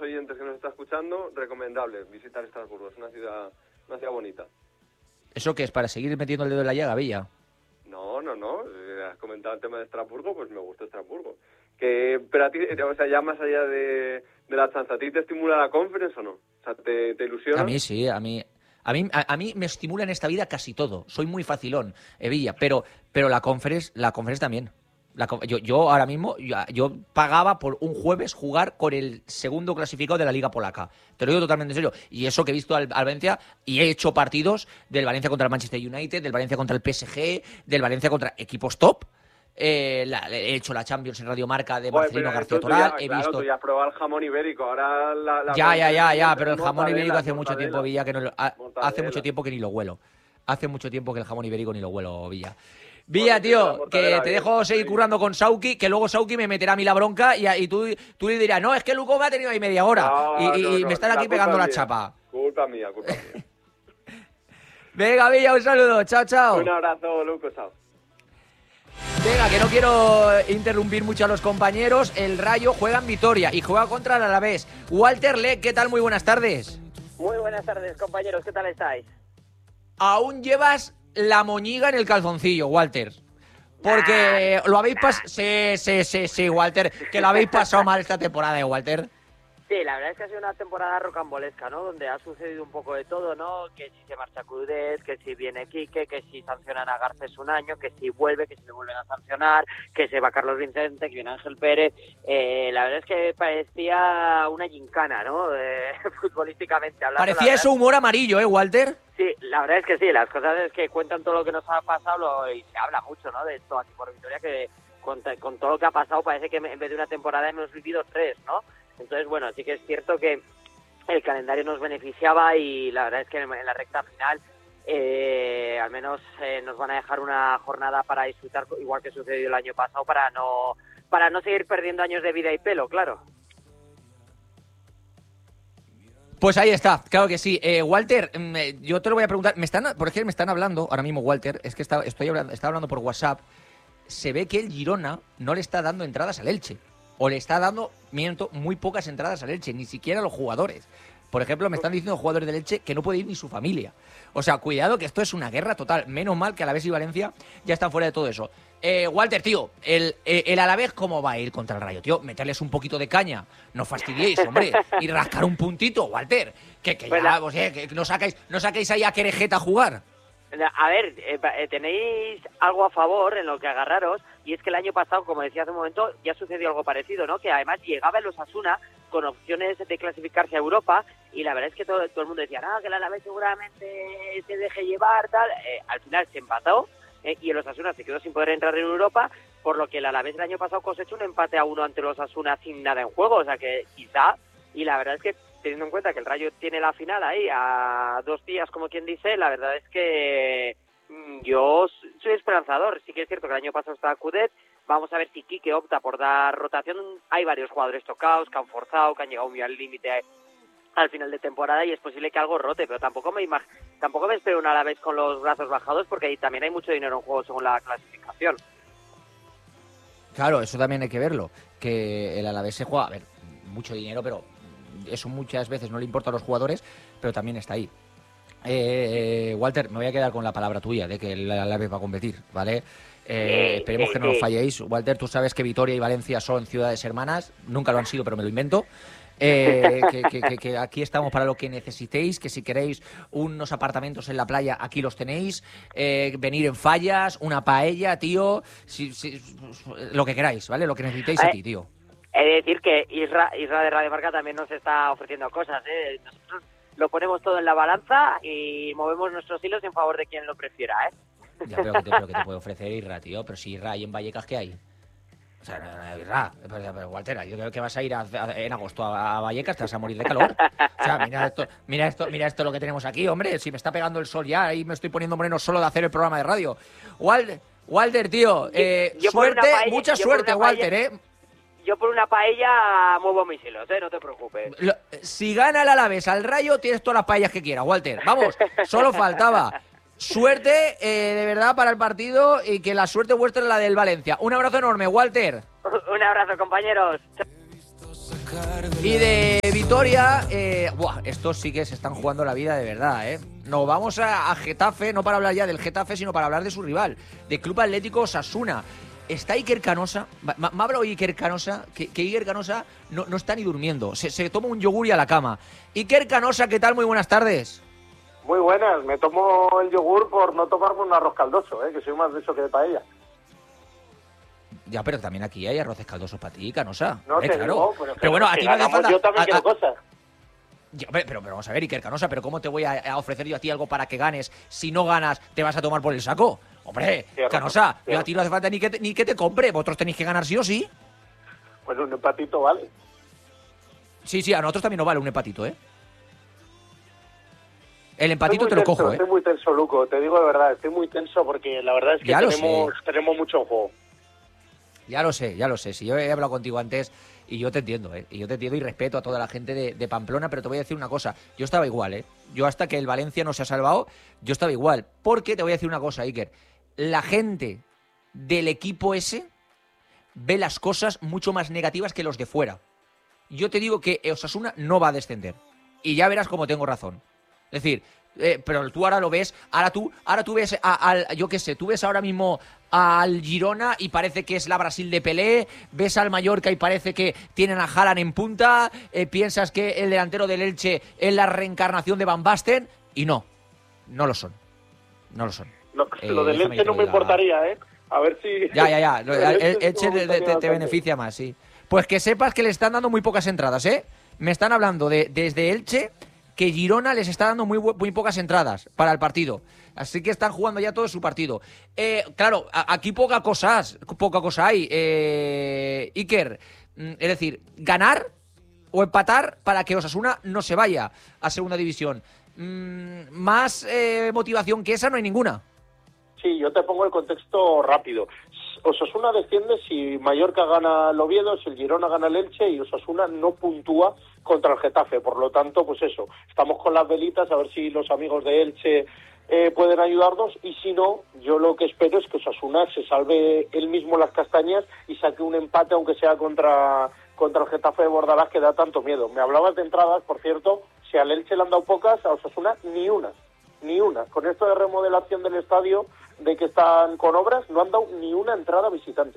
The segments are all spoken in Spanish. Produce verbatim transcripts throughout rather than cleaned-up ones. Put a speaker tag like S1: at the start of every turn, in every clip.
S1: oyentes que nos están escuchando, recomendable visitar Estrasburgo, es una ciudad, una ciudad bonita.
S2: ¿Eso qué es? ¿Para seguir metiendo el dedo en la llaga, Villa?
S1: No, no, no, eh, has comentado el tema de Estrasburgo, pues me gusta Estrasburgo. Que, pero a ti, o sea, ya más allá de, de la chanza, ¿a ti te estimula la Conference o no? O sea, ¿te, te ilusiona?
S2: A mí sí, a mí... A mí, a, a mí me estimula en esta vida casi todo. Soy muy facilón, Evilla, pero, pero la Conference, la Conference también. La, yo, yo ahora mismo, yo, yo pagaba por un jueves jugar con el segundo clasificado de la Liga Polaca. Te lo digo totalmente en serio. Y eso que he visto al, al Valencia, y he hecho partidos del Valencia contra el Manchester United, del Valencia contra el P S G, del Valencia contra equipos top. Eh, la, he hecho la Champions en Radio Marca de Marcelino
S1: Bueno,
S2: García Toral.
S1: Ya,
S2: he
S1: claro,
S2: visto...
S1: tú ya has probado el jamón ibérico. Ahora la, la
S2: ya, ya, ya, ya, pero el jamón
S1: mortadela,
S2: ibérico hace mucho
S1: mortadela.
S2: tiempo, Villa, que no lo, ha, hace mucho
S1: Mortadela.
S2: tiempo que ni lo huelo. Hace mucho tiempo que el jamón ibérico ni lo huelo, Villa. Villa, tío, que te dejo seguir currando con Sauki, que luego Sauki me meterá a mí la bronca y, y tú, tú le dirás, no, es que Luco me ha tenido ahí media hora
S1: No,
S2: y, y,
S1: no,
S2: y
S1: no,
S2: me están
S1: la
S2: aquí
S1: culpa
S2: pegando
S1: es
S2: la
S1: mía.
S2: chapa.
S1: Culpa mía, culpa mía.
S2: Venga, Villa, un saludo, chao, chao.
S1: Un abrazo, Luco, chao.
S2: Venga, que no quiero interrumpir mucho a los compañeros. El Rayo juega en Vitoria y juega contra el Alavés. Walter Le, ¿qué tal? Muy buenas tardes.
S3: Muy buenas tardes, compañeros, ¿qué tal estáis?
S2: Aún llevas la moñiga en el calzoncillo, Walter. Porque nah, lo habéis pasado... Sí, sí, sí, sí, Walter. Que lo habéis pasado mal esta temporada, ¿eh, Walter?
S3: Sí, la verdad es que ha sido una temporada rocambolesca, ¿no? Donde ha sucedido un poco de todo, ¿no? Que si se marcha Crudés, que si viene Quique, que si sancionan a Garcés un año, que si vuelve, que si le vuelven a sancionar, que se va Carlos Vicente, que viene Ángel Pérez. Eh, la verdad es que parecía una gincana, ¿no? Eh, futbolísticamente hablando.
S2: Parecía eso humor amarillo, ¿eh, Walter?
S3: Sí, la verdad es que sí, las cosas es que cuentan todo lo que nos ha pasado lo, y se habla mucho, ¿no? De esto aquí por Vitoria, que con, con todo lo que ha pasado parece que en vez de una temporada hemos vivido tres, ¿no? Entonces, bueno, sí que es cierto que el calendario nos beneficiaba y la verdad es que en la recta final eh, al menos eh, nos van a dejar una jornada para disfrutar, igual que sucedió el año pasado, para no para no seguir perdiendo años de vida y pelo, claro.
S2: Pues ahí está, claro que sí. Eh, Walter, yo te lo voy a preguntar. Me están, por ejemplo, me están hablando ahora mismo, Walter, es que está, estoy hablando, está hablando por WhatsApp. Se ve que el Girona no le está dando entradas al Elche. O le está dando, miento, muy pocas entradas al Elche, ni siquiera a los jugadores. Por ejemplo, me están diciendo jugadores del Elche que no puede ir ni su familia. O sea, cuidado que esto es una guerra total. Menos mal que Alavés y Valencia ya están fuera de todo eso. Eh, Walter, tío, el, el Alavés, ¿cómo va a ir contra el Rayo, tío? Meterles un poquito de caña. No fastidiéis, hombre. Y rascar un puntito, Walter. Que, que ya, pues, eh, que no saquéis, no saquéis ahí a Querejeta a jugar.
S3: A ver, eh, tenéis algo a favor en lo que agarraros, y es que el año pasado, como decía hace un momento, ya sucedió algo parecido, ¿no? Que además llegaba el Osasuna con opciones de clasificarse a Europa, y la verdad es que todo, todo el mundo decía, no, que el Alavés seguramente se deje llevar, tal. Eh, al final se empató, eh, y el Osasuna se quedó sin poder entrar en Europa, por lo que el Alavés el año pasado cosechó un empate a uno ante el Osasuna sin nada en juego, o sea que quizá, y la verdad es que teniendo en cuenta que el Rayo tiene la final ahí a dos días, como quien dice, la verdad es que yo soy esperanzador. Sí que es cierto que el año pasado estaba Cudet. Vamos a ver si Quique opta por dar rotación. Hay varios jugadores tocados que han forzado, que han llegado muy al límite al final de temporada y es posible que algo rote, pero tampoco me imag- tampoco me espero un Alavés con los brazos bajados porque ahí también hay mucho dinero en juego según la clasificación.
S2: Claro, eso también hay que verlo, que el Alavés se juega, a ver, mucho dinero, pero eso muchas veces no le importa a los jugadores, pero también está ahí. Eh, Walter, me voy a quedar con la palabra tuya de que el Alavés va a competir, ¿vale? Eh, esperemos que no nos falléis. Walter, tú sabes que Vitoria y Valencia son ciudades hermanas, nunca lo han sido, pero me lo invento. Eh, que, que, que, que aquí estamos para lo que necesitéis, que si queréis unos apartamentos en la playa, aquí los tenéis, eh, venir en fallas, una paella, tío, si, si, lo que queráis, ¿vale? Lo que necesitéis aquí, tío.
S3: He de decir que Isra, Isra de Radio Marca también nos está ofreciendo cosas, ¿eh? Nosotros lo ponemos todo en la balanza y movemos nuestros hilos en favor de quien lo prefiera, ¿eh?
S2: Ya, pero ¿qué te, pero ¿qué te puede ofrecer Isra, tío? Pero si Isra hay en Vallecas, ¿qué hay? O sea, no, no, Isra, pero, pero Walter, yo creo que vas a ir a, a, en agosto a, a Vallecas, te vas a morir de calor. O sea, mira esto, mira esto, mira esto lo que tenemos aquí, hombre. Si me está pegando el sol ya y me estoy poniendo moreno solo de hacer el programa de radio. Walter, Walter, tío, eh, yo, yo suerte, paella, mucha suerte, Walter, ¿eh?
S3: Yo por una paella muevo mis hilos, ¿eh? No te preocupes.
S2: Lo, si gana el Alavés al Rayo, tienes todas las paellas que quieras, Walter. Vamos, solo faltaba. Suerte, eh, de verdad, para el partido y que la suerte vuestra es la del Valencia. Un abrazo enorme, Walter.
S3: Un abrazo, compañeros.
S2: Y de Vitoria, eh, buah, estos sí que se están jugando la vida de verdad, ¿eh? Nos vamos a, a Getafe, no para hablar ya del Getafe, sino para hablar de su rival, de Club Atlético Osasuna. Está Iker Canosa, me ha hablado Iker Canosa, que, que Iker Canosa no, no está ni durmiendo, se, se toma un yogur y a la cama. Iker Canosa, ¿qué tal? Muy buenas tardes.
S4: Muy buenas, me tomo el yogur por no tomarme un arroz caldoso, ¿eh? Que soy más de eso que de paella.
S2: Ya, pero también aquí hay arroces caldosos para ti, Canosa.
S4: No
S2: eh,
S4: te
S2: claro.
S4: digo, pero,
S2: pero bueno, a ti no hace falta...
S4: Yo también
S2: a,
S4: quiero
S2: a,
S4: cosas.
S2: Ya, pero, pero vamos a ver, Iker Canosa, pero ¿cómo te voy a, a ofrecer yo a ti algo para que ganes? Si no ganas, ¿te vas a tomar por el saco? Hombre,
S4: Cierto,
S2: Canosa,
S4: cierto.
S2: yo a ti no hace falta ni que, te, ni que te compre. Vosotros tenéis que ganar sí o sí.
S4: Pues un empatito vale.
S2: Sí, sí, a nosotros también nos vale un empatito, ¿eh? El empatito te
S4: Estoy
S2: lo
S4: tenso,
S2: cojo, ¿eh?
S4: Estoy muy tenso, Luco, te digo de verdad, estoy muy tenso porque la verdad es que
S2: Ya lo
S4: tenemos,
S2: sé.
S4: tenemos mucho en juego.
S2: Ya lo sé, ya lo sé. Si yo he hablado contigo antes y yo te entiendo, ¿eh? Y yo te entiendo y respeto a toda la gente de, de Pamplona, pero te voy a decir una cosa. Yo estaba igual, ¿eh? Yo hasta que el Valencia no se ha salvado, yo estaba igual. Porque te voy a decir una cosa, Iker. La gente del equipo ese ve las cosas mucho más negativas que los de fuera. Yo te digo que Osasuna no va a descender. Y ya verás cómo tengo razón. Es decir, eh, pero tú ahora lo ves, ahora tú, ahora tú ves a- al, yo qué sé, tú ves ahora mismo al Girona y parece que es la Brasil de Pelé, ves al Mallorca y parece que tienen a Haaland en punta, eh, piensas que el delantero del Elche es la reencarnación de Van Basten, y no, no lo son, no lo son.
S4: Lo,
S2: Eh,
S4: lo del
S2: déjame que
S4: Elche
S2: te
S4: no
S2: lo
S4: me
S2: diga.
S4: importaría, ¿eh? A ver si...
S2: Ya, ya, ya,
S4: Lo del
S2: el
S4: Elche
S2: Elche
S4: no me
S2: te, te-
S4: gustaría
S2: te
S4: bastante.
S2: beneficia más, sí. Pues que sepas que le están dando muy pocas entradas, ¿eh? Me están hablando de desde Elche que Girona les está dando muy, bu- muy pocas entradas para el partido. Así que están jugando ya todo su partido. Eh, claro, a- aquí poca cosas, poca cosa hay. Eh, Iker, mm, es decir, ganar o empatar para que Osasuna no se vaya a segunda división. Mm, más eh, motivación que esa no hay ninguna.
S4: Sí, yo te pongo el contexto rápido. Osasuna desciende si Mallorca gana el Oviedo, si el Girona gana el Elche y Osasuna no puntúa contra el Getafe. Por lo tanto, pues eso, estamos con las velitas a ver si los amigos de Elche eh, pueden ayudarnos y si no, yo lo que espero es que Osasuna se salve él mismo las castañas y saque un empate aunque sea contra, contra el Getafe de Bordalás que da tanto miedo. Me hablabas de entradas, por cierto, si al Elche le han dado pocas, a Osasuna ni una. Ni una. Con esto de remodelación del estadio, de que están con obras, no han dado ni una entrada visitante.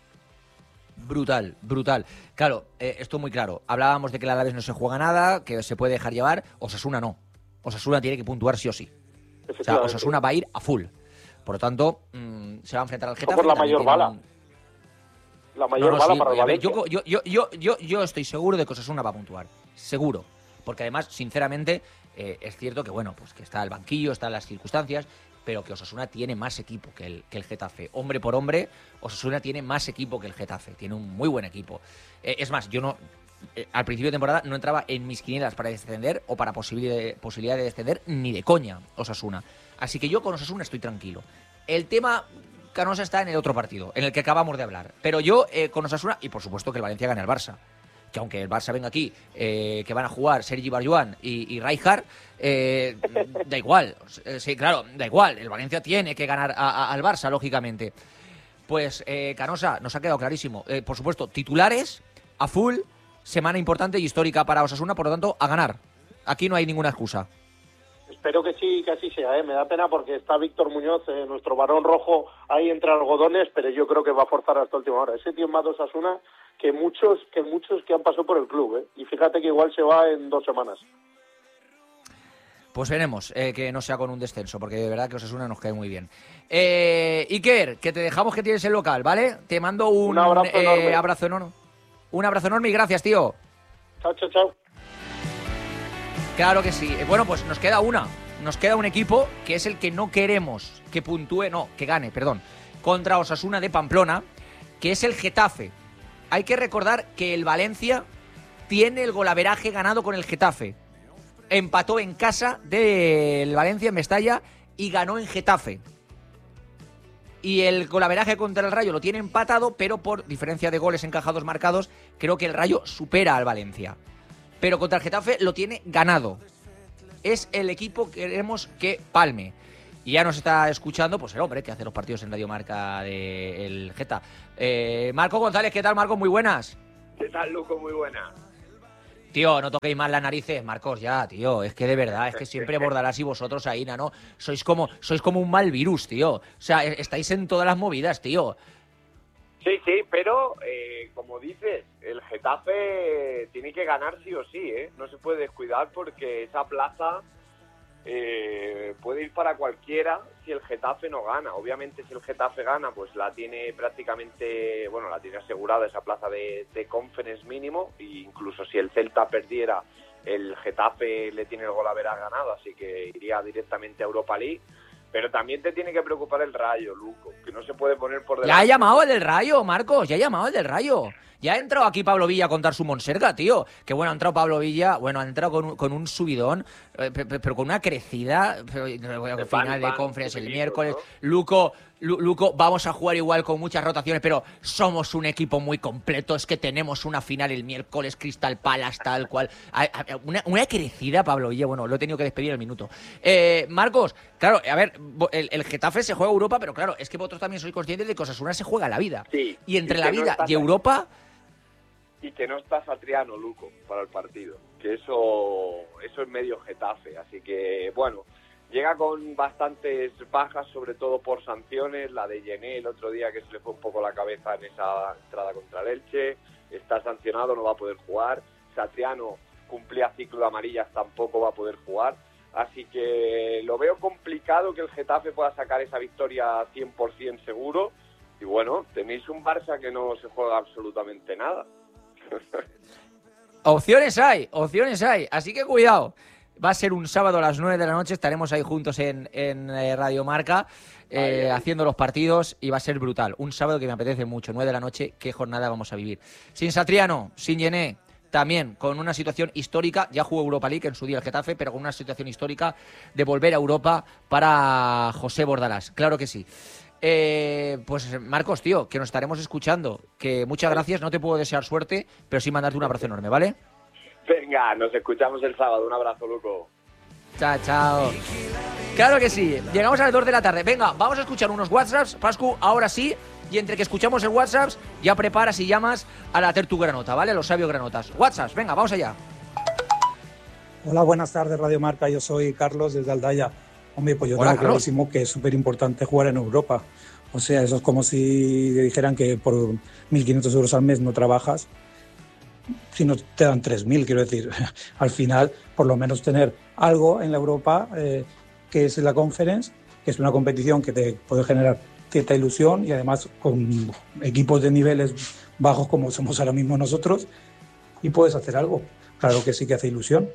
S2: Brutal, brutal. Claro, eh, esto es muy claro. Hablábamos de que el Alavés no se juega nada, que se puede dejar llevar. Osasuna no. Osasuna tiene que puntuar sí o sí. O sea, Osasuna va a ir a full. Por lo tanto, mmm, se va a enfrentar al Getafe.
S4: Somos la
S2: también
S4: mayor
S2: tiene
S4: bala.
S2: un-
S4: La mayor
S2: No, no,
S4: bala
S2: sí,
S4: para el
S2: a ver,
S4: Valencia.
S2: yo, yo, yo, yo, yo, yo estoy seguro de que Osasuna va a puntuar. Seguro. Porque además, sinceramente, eh, es cierto que, bueno, pues que está el banquillo, están las circunstancias, pero que Osasuna tiene más equipo que el, que el Getafe. Hombre por hombre, Osasuna tiene más equipo que el Getafe. Tiene un muy buen equipo. Eh, es más, yo no... eh, al principio de temporada no entraba en mis quinielas para descender o para posibilidad, posibilidad de descender ni de coña Osasuna. Así que yo con Osasuna estoy tranquilo. El tema Canosa está en el otro partido, en el que acabamos de hablar. Pero yo eh, con Osasuna, y por supuesto que el Valencia gane al Barça. Que aunque el Barça venga aquí, eh, que van a jugar Sergi Barjuan y, y Rijkaard, eh, da igual. Eh, Sí, claro, da igual. El Valencia tiene que ganar a- a- al Barça, lógicamente. Pues eh, Canosa, nos ha quedado clarísimo. Eh, por supuesto, titulares, a full, semana importante y histórica para Osasuna, por lo tanto, a ganar. Aquí no hay ninguna excusa.
S4: Espero que sí, que así sea, ¿eh? Me da pena porque está Víctor Muñoz, eh, nuestro varón rojo, ahí entre algodones, pero yo creo que va a forzar hasta última hora. Ese tío más de Osasuna que muchos, que muchos que han pasado por el club, ¿eh? Y fíjate que igual se va en dos semanas.
S2: Pues veremos eh, que no sea con un descenso, porque de verdad que Osasuna nos cae muy bien. Eh, Iker, que te dejamos que tienes el local, ¿vale? Te mando un,
S4: Un abrazo
S2: eh,
S4: enorme.
S2: abrazo enorme. Un abrazo enorme y gracias, tío.
S4: Chao, chao, chao.
S2: Claro que sí. Eh, Bueno, pues nos queda una. Nos queda un equipo que es el que no queremos que puntúe, no, que gane, perdón, contra Osasuna de Pamplona, que es el Getafe. Hay que recordar que el Valencia tiene el golaveraje ganado con el Getafe. Empató en casa del Valencia en Mestalla y ganó en Getafe. Y el golaveraje contra el Rayo lo tiene empatado, pero por diferencia de goles encajados marcados, creo que el Rayo supera al Valencia. Pero contra el Getafe lo tiene ganado. Es el equipo que queremos que palme. Y ya nos está escuchando, pues el hombre que hace los partidos en Radio Marca del Geta. Eh, Marco González, ¿qué tal, Marco? Muy buenas.
S5: ¿Qué tal, Luco? Muy buena.
S2: Tío, no toquéis más las narices, Marcos, ya, tío. Es que de verdad, es que siempre Bordalás y vosotros ahí, ¿no? Sois como, sois como un mal virus, tío. O sea, estáis en todas las movidas, tío.
S5: Sí, sí, pero eh, como dices, el Getafe tiene que ganar sí o sí, ¿eh? No se puede descuidar porque esa plaza eh, puede ir para cualquiera si el Getafe no gana. Obviamente si el Getafe gana, pues la tiene prácticamente, bueno, la tiene asegurada esa plaza de, de Conference mínimo, e incluso si el Celta perdiera, el Getafe le tiene el gol a haber ganado, así que iría directamente a Europa League. Pero también te tiene que preocupar el Rayo, Luco, que no se puede poner por delante.
S2: Ya ha llamado el del Rayo, Marcos, ya ha llamado el del Rayo. Ya ha entrado aquí Pablo Villa a contar su Monserga, tío. Que bueno, ha entrado Pablo Villa, bueno, ha entrado con un, con un subidón, eh, pero, pero con una crecida, pero, de final de conference el miércoles. ¿No? Luco, Lu, Luco, vamos a jugar igual con muchas rotaciones, pero somos un equipo muy completo. Es que tenemos una final el miércoles, Crystal Palace, tal cual. Una, una crecida, Pablo Villa, bueno, lo he tenido que despedir al minuto. Eh, Marcos, claro, a ver, el, el Getafe se juega Europa, pero claro, es que vosotros también sois conscientes de que Osasuna se juega la vida.
S5: Sí,
S2: y entre
S5: y
S2: la vida no y Europa...
S5: Y que no está Satriano, Luco, para el partido. Que eso eso es medio Getafe. Así que, bueno, llega con bastantes bajas, sobre todo por sanciones. La de Yené el otro día, que se le fue un poco la cabeza en esa entrada contra el Elche. Está sancionado, no va a poder jugar. Satriano cumplía ciclo de amarillas, tampoco va a poder jugar. Así que lo veo complicado que el Getafe pueda sacar esa victoria cien por ciento seguro. Y bueno, tenéis un Barça que no se juega absolutamente nada.
S2: Opciones hay, opciones hay, así que cuidado. Va a ser un sábado a las nueve de la noche, estaremos ahí juntos en, en eh, Radio Marca eh, ay, ay. haciendo los partidos y va a ser brutal. Un sábado que me apetece mucho, nueve de la noche, qué jornada vamos a vivir. Sin Satriano, sin Yené, también con una situación histórica, ya jugó Europa League en su día el Getafe, pero con una situación histórica de volver a Europa para José Bordalás, claro que sí. Eh, pues Marcos, tío, que nos estaremos escuchando, que muchas gracias, no te puedo desear suerte, pero sí mandarte un abrazo enorme, ¿vale?
S5: Venga, nos escuchamos el sábado, un abrazo, Luco.
S2: Chao, chao. Claro que sí, llegamos a las dos de la tarde, venga, vamos a escuchar unos WhatsApps, Pascu, ahora sí, y entre que escuchamos el WhatsApp, ya preparas y llamas a la Tertu Granota, ¿vale? A los sabios granotas. WhatsApp, venga, vamos allá.
S6: Hola, buenas tardes, Radio Marca, yo soy Carlos desde Aldaya. Hombre, pues yo
S2: Hola,
S6: tengo clarísimo que es súper importante jugar en Europa. O sea, eso es como si dijeran que por mil quinientos euros al mes no trabajas, si no te dan tres mil, quiero decir. Al final, por lo menos tener algo en la Europa, eh, que es la Conference, que es una competición que te puede generar cierta ilusión y además con equipos de niveles bajos como somos ahora mismo nosotros, y puedes hacer algo. Claro que sí que hace ilusión.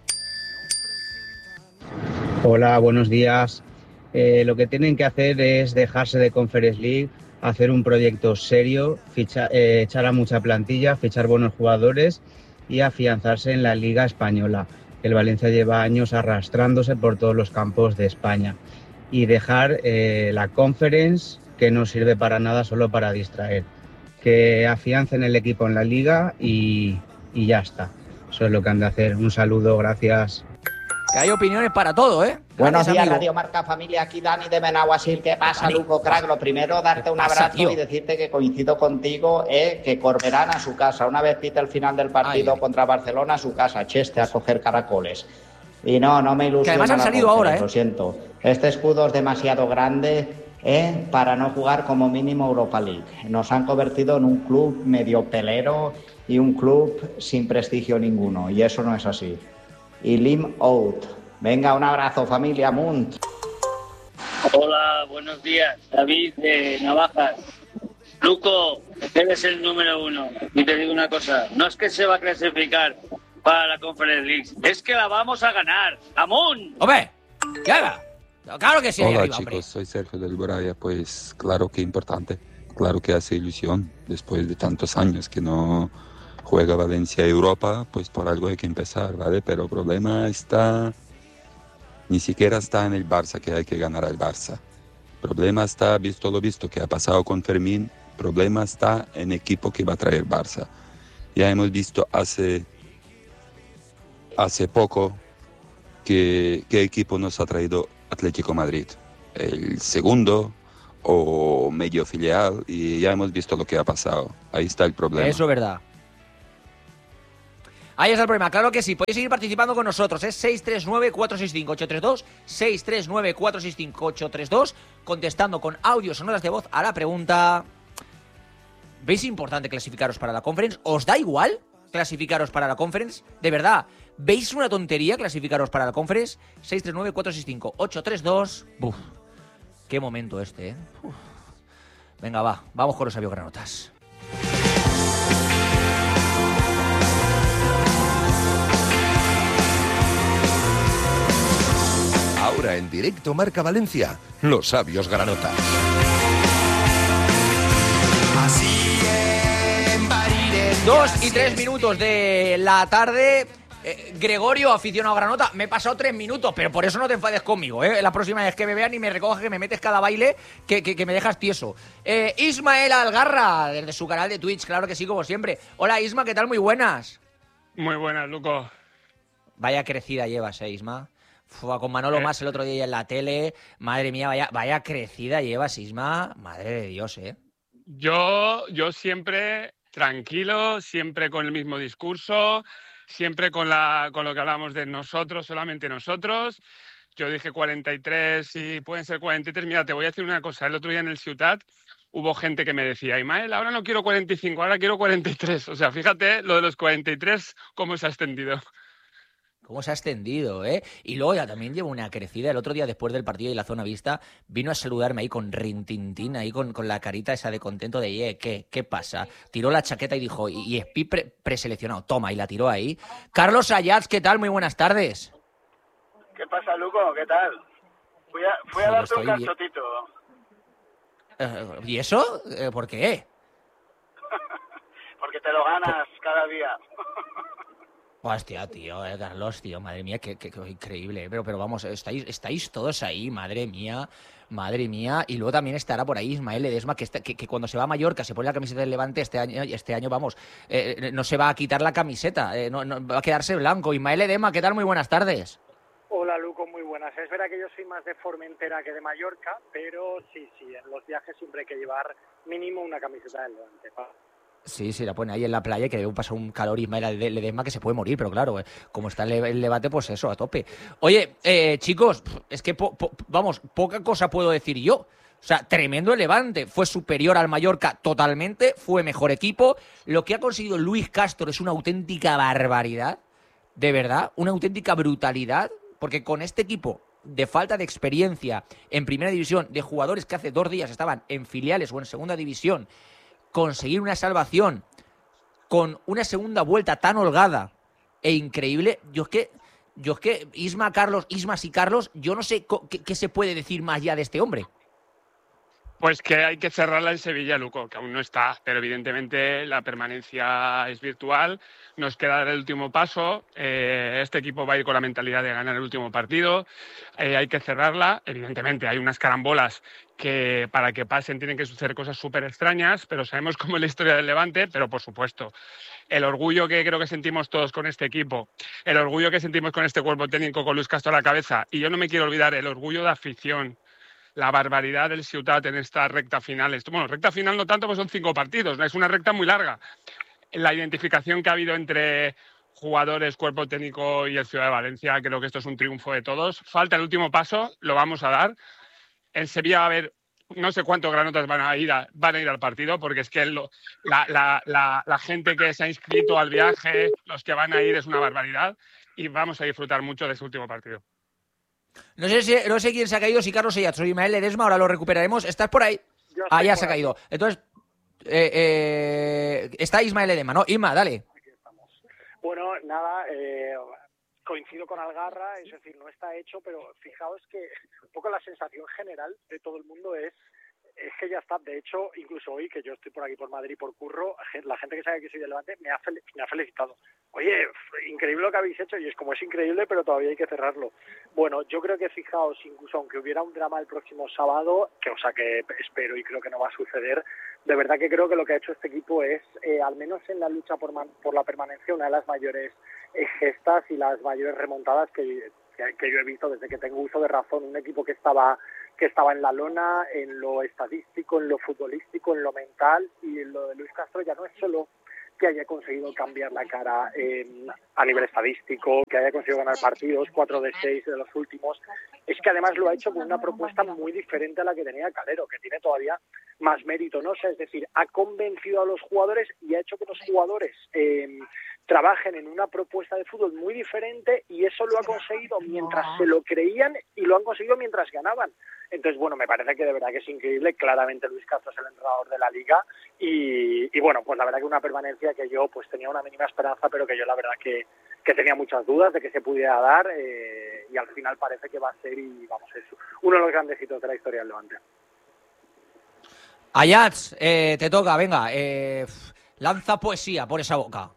S7: Hola, buenos días. Eh, lo que tienen que hacer es dejarse de Conference League, hacer un proyecto serio, ficha, eh, echar a mucha plantilla, fichar buenos jugadores y afianzarse en la Liga Española. El Valencia lleva años arrastrándose por todos los campos de España. Y dejar eh, la Conference, que no sirve para nada, solo para distraer. Que afiancen el equipo en la Liga y, y ya está. Eso es lo que han de hacer. Un saludo, gracias.
S2: Que hay opiniones para todo, ¿eh?
S8: Buenos
S2: Gracias,
S8: días,
S2: amigo.
S8: Radio Marca Familia, aquí Dani de Benaguasil. ¿Qué pasa,
S2: Dani.
S8: Luco Crack? Lo primero, darte un
S2: pasa,
S8: abrazo
S2: tío?
S8: y decirte que coincido contigo, eh, que Corberán a su casa. Una vez pita el final del partido
S2: Ay.
S8: contra Barcelona, a su casa, Cheste, a coger caracoles. Y no, no me ilusiona.
S2: Que además han
S8: la
S2: salido
S8: Conference,
S2: ahora, ¿eh?
S8: Lo siento. Este escudo es demasiado grande, eh, para no jugar como mínimo Europa League. Nos han convertido en un club medio pelero y un club sin prestigio ninguno. Y eso no es así. Y Lim Out. Venga, un abrazo, familia Munt.
S9: Hola, buenos días. David de Navajas. Luco, eres el número uno. Y te digo una cosa, no es que se va a clasificar para la Conference League, es que la vamos a ganar. ¡Amun!
S2: ¡Hombre! ¿Qué haga? Claro que sí.
S10: Hola
S2: arriba,
S10: chicos,
S2: hombre.
S10: soy Sergio del Boraya. Pues claro que importante, claro que hace ilusión. Después de tantos años que no juega Valencia Europa, pues por algo hay que empezar, ¿vale? Pero el problema está... Ni siquiera está en el Barça, que hay que ganar al Barça. El problema está, visto lo visto que ha pasado con Fermín, el problema está en el equipo que va a traer Barça. Ya hemos visto hace, hace poco que, qué equipo nos ha traído Atlético Madrid. El segundo o medio filial, y ya hemos visto lo que ha pasado. Ahí está el problema.
S2: Eso es verdad. Ahí está el problema, claro que sí. Podéis seguir participando con nosotros. Es seis tres nueve, cuatro seis cinco, ocho tres dos, seis tres nueve, cuatro seis cinco, ocho tres dos, contestando con audios sonoras de voz a la pregunta: ¿veis importante clasificaros para la Conference? ¿Os da igual clasificaros para la Conference? De verdad, ¿veis una tontería clasificaros para la Conference? seis tres nueve, cuatro seis cinco, ocho tres dos. Buf, qué momento este, ¿eh? Uf. Venga, va, vamos con los aviogranotas.
S11: Ahora en directo Marca Valencia, los sabios granotas.
S2: Dos y tres minutos de la tarde. Eh, Gregorio, aficionado a Granota, me he pasado tres minutos, pero por eso no te enfades conmigo, ¿eh? La próxima vez que me vean y me recojas, que me metes cada baile, que, que, que me dejas tieso. Eh, Ismael Algarra, desde su canal de Twitch, claro que sí, como siempre. Hola, Isma, ¿qué tal? Muy buenas.
S12: Muy buenas, Luco.
S2: Vaya crecida llevas, ¿eh, Isma? Fua, con Manolo
S12: Eh.
S2: Más el otro día en la tele. Madre mía, vaya, vaya crecida llevas, Isma. Madre de Dios, ¿eh?
S12: Yo, yo siempre tranquilo, siempre con el mismo discurso, siempre con, la, con lo que hablamos de nosotros, solamente nosotros. Yo dije cuarenta y tres y pueden ser cuarenta y tres. Mira, te voy a decir una cosa. El otro día en el Ciutat hubo gente que me decía: Imael, ahora no quiero cuarenta y cinco, ahora quiero cuarenta y tres. O sea, fíjate lo de los cuarenta y tres, cómo se ha extendido.
S2: Cómo se ha extendido, ¿eh? Y luego ya también llevo una crecida. El otro día, después del partido y la zona vista, vino a saludarme ahí con rintintín, ahí con, con la carita esa de contento de, eh, ¿qué, qué pasa? Tiró la chaqueta y dijo, y, y Espi pre preseleccionado, toma, y la tiró ahí. Carlos Ayats, ¿qué tal? Muy buenas tardes.
S13: ¿Qué pasa, Luco? ¿Qué tal? Fui a, fui a
S2: Joder,
S13: darte un
S2: estoy bien.
S13: calzotito.
S2: Eh, ¿Y eso? Eh, ¿Por qué?
S13: Porque te lo ganas cada día.
S2: Hostia, tío, eh, Carlos, tío, madre mía, qué, qué, qué increíble, eh, pero, pero vamos, estáis, estáis todos ahí, madre mía, madre mía, y luego también estará por ahí Ismael Ledesma, que, está, que, que cuando se va a Mallorca se pone la camiseta del Levante este año, este año vamos, eh, no se va a quitar la camiseta, eh, no, no, va a quedarse blanco. Ismael Ledesma, ¿qué tal? Muy buenas tardes.
S14: Hola, Luco, muy buenas. Es verdad que yo soy más de Formentera que de Mallorca, pero sí, sí, en los viajes siempre hay que llevar mínimo una camiseta del Levante. Pa.
S2: Sí, sí, la pone ahí en la playa, que debe pasar un calor Ismael Ledesma que se puede morir, pero claro, eh, como está el, el debate, pues eso, a tope. Oye, eh, chicos, es que, po, po, vamos, poca cosa puedo decir yo. O sea, tremendo el Levante, fue superior al Mallorca totalmente, fue mejor equipo. Lo que ha conseguido Luis Castro es una auténtica barbaridad, de verdad, una auténtica brutalidad, porque con este equipo de falta de experiencia en primera división, de jugadores que hace dos días estaban en filiales o en segunda división, conseguir una salvación con una segunda vuelta tan holgada e increíble, yo es que, yo es que Isma, Carlos, Ismas y Carlos, yo no sé qué, qué se puede decir más ya de este hombre.
S12: Pues que hay que cerrarla en Sevilla, Luco, que aún no está, pero evidentemente la permanencia es virtual. Nos queda el último paso. Eh, este equipo va a ir con la mentalidad de ganar el último partido. Eh, hay que cerrarla. Evidentemente hay unas carambolas que para que pasen tienen que suceder cosas súper extrañas, pero sabemos cómo es la historia del Levante, pero por supuesto el orgullo que creo que sentimos todos con este equipo, el orgullo que sentimos con este cuerpo técnico, con Luis Castro a la cabeza, y yo no me quiero olvidar el orgullo de afición, la barbaridad del Ciutat en esta recta final. Bueno, recta final no tanto, pues son cinco partidos, ¿no? Es una recta muy larga. La identificación que ha habido entre jugadores, cuerpo técnico y el Ciudad de Valencia, creo que esto es un triunfo de todos. Falta el último paso, lo vamos a dar. En Sevilla va a haber no sé cuántos granotas van a ir, a, van a ir al partido, porque es que lo, la, la, la, la gente que se ha inscrito al viaje, los que van a ir, es una barbaridad, y vamos a disfrutar mucho de ese último partido.
S2: No sé, si, no sé quién se ha caído, si Carlos Ayats o Ismael Ledesma, ahora lo recuperaremos. ¿Estás por ahí? Ah, ya se ha caído. Entonces, eh, eh, está Ismael Ledesma, ¿no? Isma, dale.
S14: Aquí estamos. Bueno, nada, eh, coincido con Algarra, es decir, no está hecho, pero fijaos que un poco la sensación general de todo el mundo es es que ya está. De hecho, incluso hoy, que yo estoy por aquí por Madrid por curro, la gente que sabe que soy de Levante me ha, fel me ha felicitado. Oye, increíble lo que habéis hecho, y es como es increíble, pero todavía hay que cerrarlo. Bueno, yo creo que fijaos, incluso aunque hubiera un drama el próximo sábado, que o sea que espero y creo que no va a suceder, de verdad que creo que lo que ha hecho este equipo es, eh, al menos en la lucha por, man por la permanencia, una de las mayores eh, gestas y las mayores remontadas que, que, que yo he visto desde que tengo uso de razón. Un equipo que estaba que estaba en la lona, en lo estadístico, en lo futbolístico, en lo mental, y en lo de Luis Castro ya no es solo que haya conseguido cambiar la cara eh, a nivel estadístico, que haya conseguido ganar partidos, cuatro de seis de los últimos. Es que además lo ha hecho con una propuesta muy diferente a la que tenía Calero, que tiene todavía más mérito, ¿no? O sea, es decir, ha convencido a los jugadores y ha hecho que los jugadores eh, trabajen en una propuesta de fútbol muy diferente, y eso lo ha conseguido mientras se lo creían y lo han conseguido mientras ganaban. Entonces, bueno, me parece que de verdad que es increíble. Claramente Luis Castro es el entrenador de la Liga y, y bueno, pues la verdad que una permanencia que yo pues tenía una mínima esperanza, pero que yo la verdad que, que tenía muchas dudas de que se pudiera dar eh, y al final parece que va a ser, y vamos, es uno de los grandes hitos de la historia del Levante.
S2: Ayats, eh, te toca, venga, eh, lanza poesía por esa boca.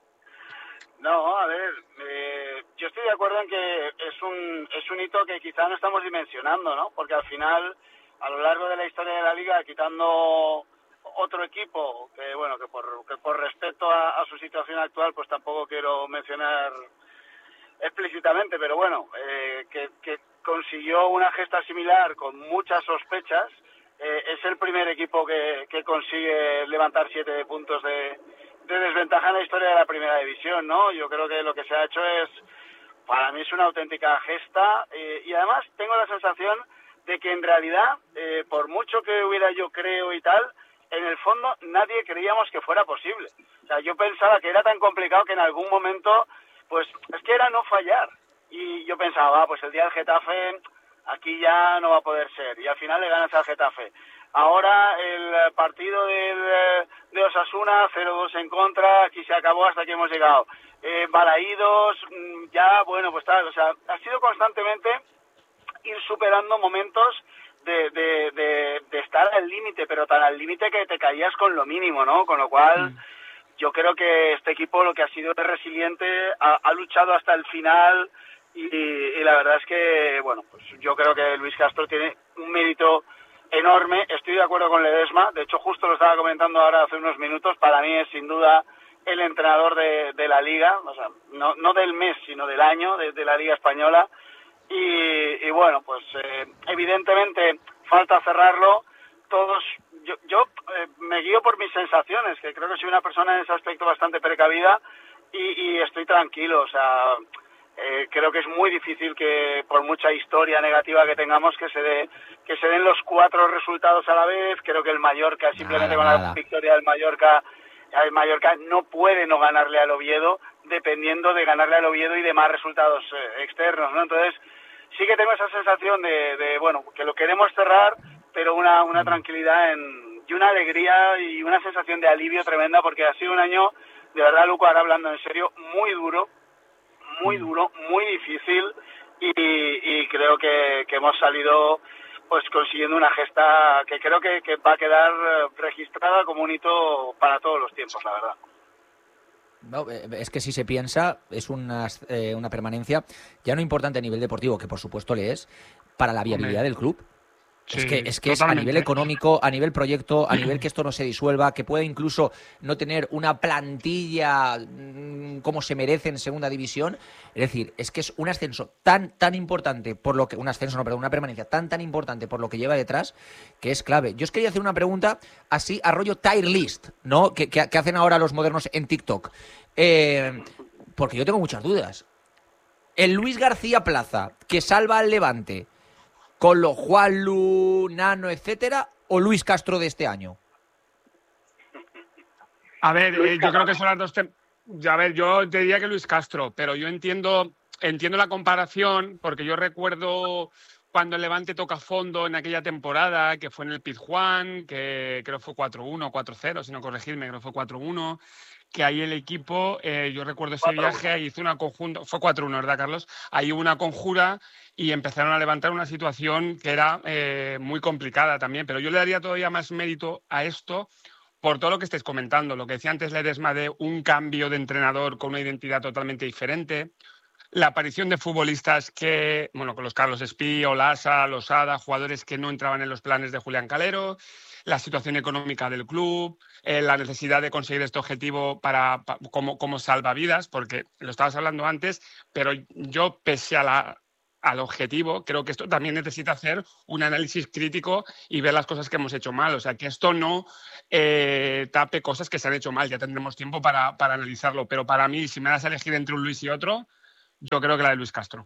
S13: No, a ver, eh, yo estoy de acuerdo en que es un es un hito que quizá no estamos dimensionando, ¿no? Porque al final, a lo largo de la historia de la Liga, quitando otro equipo, que bueno, que por, que por respeto a, a su situación actual, pues tampoco quiero mencionar explícitamente, pero bueno, eh, que, que consiguió una gesta similar con muchas sospechas, eh, es el primer equipo que, que consigue levantar siete puntos de... de desventaja en la historia de la primera división, ¿no? Yo creo que lo que se ha hecho es, para mí es una auténtica gesta, eh, y además tengo la sensación de que en realidad, eh, por mucho que hubiera yo creo y tal, en el fondo nadie creíamos que fuera posible. O sea, yo pensaba que era tan complicado que en algún momento, pues es que era no fallar. Y yo pensaba, ah, pues el día del Getafe, aquí ya no va a poder ser. Y al final le ganas al Getafe. Ahora el partido del, de Osasuna, cero dos en contra, aquí se acabó, hasta aquí hemos llegado. Eh, Balaídos, ya, bueno, pues tal, o sea, ha sido constantemente ir superando momentos de, de, de, de estar al límite, pero tan al límite que te caías con lo mínimo, ¿no? Con lo cual, mm. yo creo que este equipo lo que ha sido es resiliente, ha, ha luchado hasta el final y, y la verdad es que, bueno, pues yo creo que Luis Castro tiene un mérito enorme. Estoy de acuerdo con Ledesma, de hecho justo lo estaba comentando ahora hace unos minutos, para mí es sin duda el entrenador de, de la Liga, o sea, no, no del mes, sino del año, de, de la Liga Española, y, y bueno, pues eh, evidentemente falta cerrarlo, todos, yo, yo eh, me guío por mis sensaciones, que creo que soy una persona en ese aspecto bastante precavida, y, y estoy tranquilo, o sea, Eh, creo que es muy difícil que, por mucha historia negativa que tengamos, que se dé, que se den los cuatro resultados a la vez. Creo que el Mallorca, simplemente nada, con nada. La victoria del Mallorca, el Mallorca no puede no ganarle al Oviedo, dependiendo de ganarle al Oviedo y de más resultados eh, externos, ¿no? Entonces, sí que tengo esa sensación de, de bueno, que lo queremos cerrar, pero una, una tranquilidad en, y una alegría y una sensación de alivio tremenda, porque ha sido un año, de verdad, Luco, ahora hablando en serio, muy duro, muy duro, muy difícil, y, y creo que, que hemos salido pues consiguiendo una gesta que creo que, que va a quedar registrada como un hito para todos los tiempos, la verdad.
S2: No, es que si se piensa, es una, eh, una permanencia ya no importante a nivel deportivo, que por supuesto le es, para la viabilidad del club. Sí, es que, es, que es a nivel económico, a nivel proyecto, a nivel que esto no se disuelva, que pueda incluso no tener una plantilla mmm, como se merece en segunda división. Es decir, es que es un ascenso tan tan importante por lo que un ascenso no, perdón, una permanencia tan tan importante por lo que lleva detrás, que es clave. Yo os quería hacer una pregunta así a rollo tier list, ¿no? Que, que, que hacen ahora los modernos en TikTok, eh, porque yo tengo muchas dudas. El Luis García Plaza que salva al Levante, con los Juanlu, Nano, etcétera, o Luis Castro de este año?
S12: A ver, eh, yo creo que son las dos. Tem- a ver, yo te diría que Luis Castro, pero yo entiendo, entiendo la comparación, porque yo recuerdo cuando el Levante toca fondo en aquella temporada, que fue en el Pizjuán, que creo fue cuatro uno, cuatro cero, si no corregirme, creo que fue cuatro uno. Que ahí el equipo, eh, yo recuerdo ese viaje, ahí hizo una conjunta, fue cuatro uno, ¿verdad, Carlos? Ahí hubo una conjura y empezaron a levantar una situación que era eh, muy complicada también, pero yo le daría todavía más mérito a esto por todo lo que estáis comentando, lo que decía antes Ledesma de un cambio de entrenador con una identidad totalmente diferente, la aparición de futbolistas que, bueno, con los Carlos Espí, Olasa, Losada, jugadores que no entraban en los planes de Julián Calero, la situación económica del club, eh, la necesidad de conseguir este objetivo para, para como, como salvavidas, porque lo estabas hablando antes, pero yo, pese a la al objetivo, creo que esto también necesita hacer un análisis crítico y ver las cosas que hemos hecho mal. O sea, que esto no eh, tape cosas que se han hecho mal. Ya tendremos tiempo para, para analizarlo. Pero para mí, si me das a elegir entre un Luis y otro, yo creo que la de Luis Castro.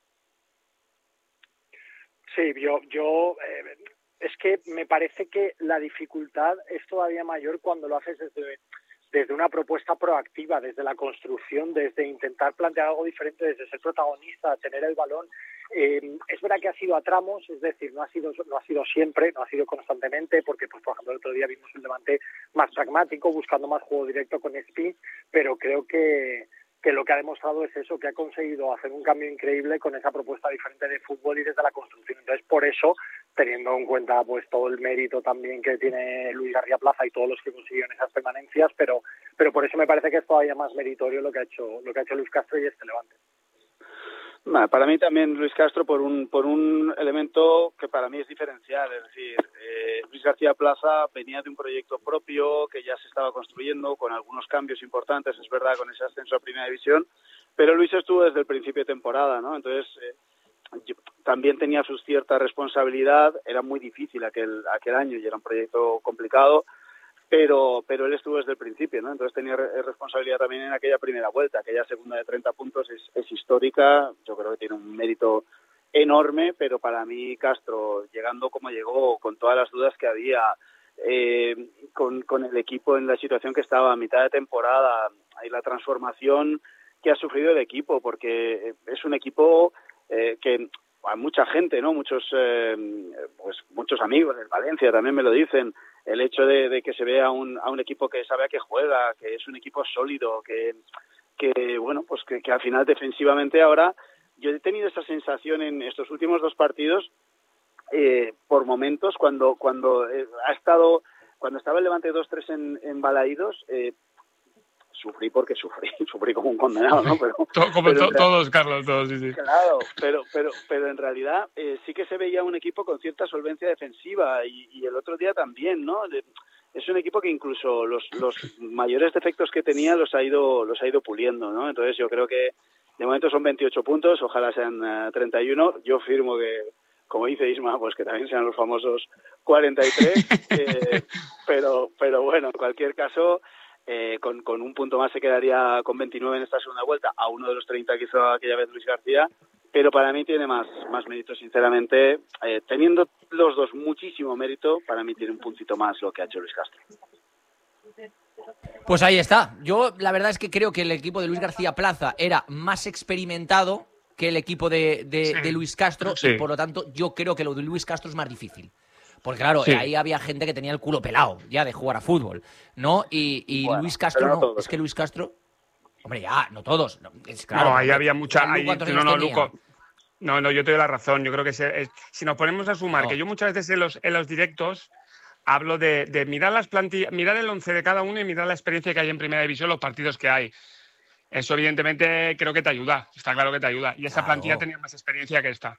S14: Sí, yo, yo eh, es que me parece que la dificultad es todavía mayor cuando lo haces desde, desde una propuesta proactiva, desde la construcción, desde intentar plantear algo diferente, desde ser protagonista, tener el balón. Eh, es verdad que ha sido a tramos, es decir, no ha sido no ha sido siempre, no ha sido constantemente, porque pues por ejemplo el otro día vimos un Levante más pragmático, buscando más juego directo con Spin, pero creo que que lo que ha demostrado es eso, que ha conseguido hacer un cambio increíble con esa propuesta diferente de fútbol y desde la construcción. Entonces, por eso, teniendo en cuenta pues todo el mérito también que tiene Luis García Plaza y todos los que consiguieron esas permanencias, pero pero por eso me parece que es todavía más meritorio lo que ha hecho lo que ha hecho Luis Castro y este Levante.
S15: Nah, para mí también Luis Castro por un por un elemento que para mí es diferencial, es decir, eh, Luis García Plaza venía de un proyecto propio que ya se estaba construyendo con algunos cambios importantes, es verdad, con ese ascenso a Primera División, pero Luis estuvo desde el principio de temporada, ¿no? Entonces eh, yo, también tenía su cierta responsabilidad, era muy difícil aquel aquel año y era un proyecto complicado. Pero pero él estuvo desde el principio, ¿no? Entonces tenía re- responsabilidad también en aquella primera vuelta. Aquella segunda de treinta puntos es, es histórica, yo creo que tiene un mérito enorme, pero para mí Castro, llegando como llegó, con todas las dudas que había, eh, con, con el equipo en la situación que estaba a mitad de temporada, y la transformación que ha sufrido el equipo, porque es un equipo eh, que a mucha gente, ¿no? Muchos, eh, pues muchos amigos del Valencia también me lo dicen, el hecho de, de que se vea un, a un equipo que sabe a qué juega, que es un equipo sólido, que, que bueno, pues que, que al final defensivamente ahora, yo he tenido esa sensación en estos últimos dos partidos, eh, por momentos, cuando cuando eh, ha estado, cuando estaba el Levante dos tres en, en Balaídos, eh, sufrí porque sufrí, sufrí como un condenado, ¿no? Pero,
S12: Todo, como
S15: pero
S12: to, todos, Carlos, todos, sí, sí.
S15: Claro, pero pero pero en realidad eh, sí que se veía un equipo con cierta solvencia defensiva y, y el otro día también, ¿no? De, es un equipo que incluso los los mayores defectos que tenía los ha ido los ha ido puliendo, ¿no? Entonces yo creo que de momento son veintiocho puntos, ojalá sean uh, treinta y uno. Yo firmo que, como dice Isma, pues que también sean los famosos cuarenta y tres, eh, pero pero bueno, en cualquier caso. Eh, con, con un punto más se quedaría con veintinueve en esta segunda vuelta, a uno de los treinta que hizo aquella vez Luis García, pero para mí tiene más, más mérito, sinceramente, eh, teniendo los dos muchísimo mérito, para mí tiene un puntito más lo que ha hecho Luis Castro.
S2: Pues ahí está. Yo la verdad es que creo que el equipo de Luis García Plaza era más experimentado que el equipo de, de, sí. de Luis Castro, sí. y por lo tanto yo creo que lo de Luis Castro es más difícil. Porque claro, sí. ahí había gente que tenía el culo pelado ya de jugar a fútbol, ¿no? Y, y bueno, Luis Castro no, no. Es que Luis Castro... Hombre, ya, no todos. No, es claro,
S12: no ahí había mucha... Ahí, no, no, Luco. No, no, yo te doy la razón. Yo creo que se, es, si nos ponemos a sumar, no. que yo muchas veces en los, en los directos hablo de, de mirar las plantillas, mirar el once de cada uno y mirar la experiencia que hay en Primera División, los partidos que hay. Eso evidentemente creo que te ayuda, está claro que te ayuda. Y esa claro. plantilla tenía más experiencia que esta.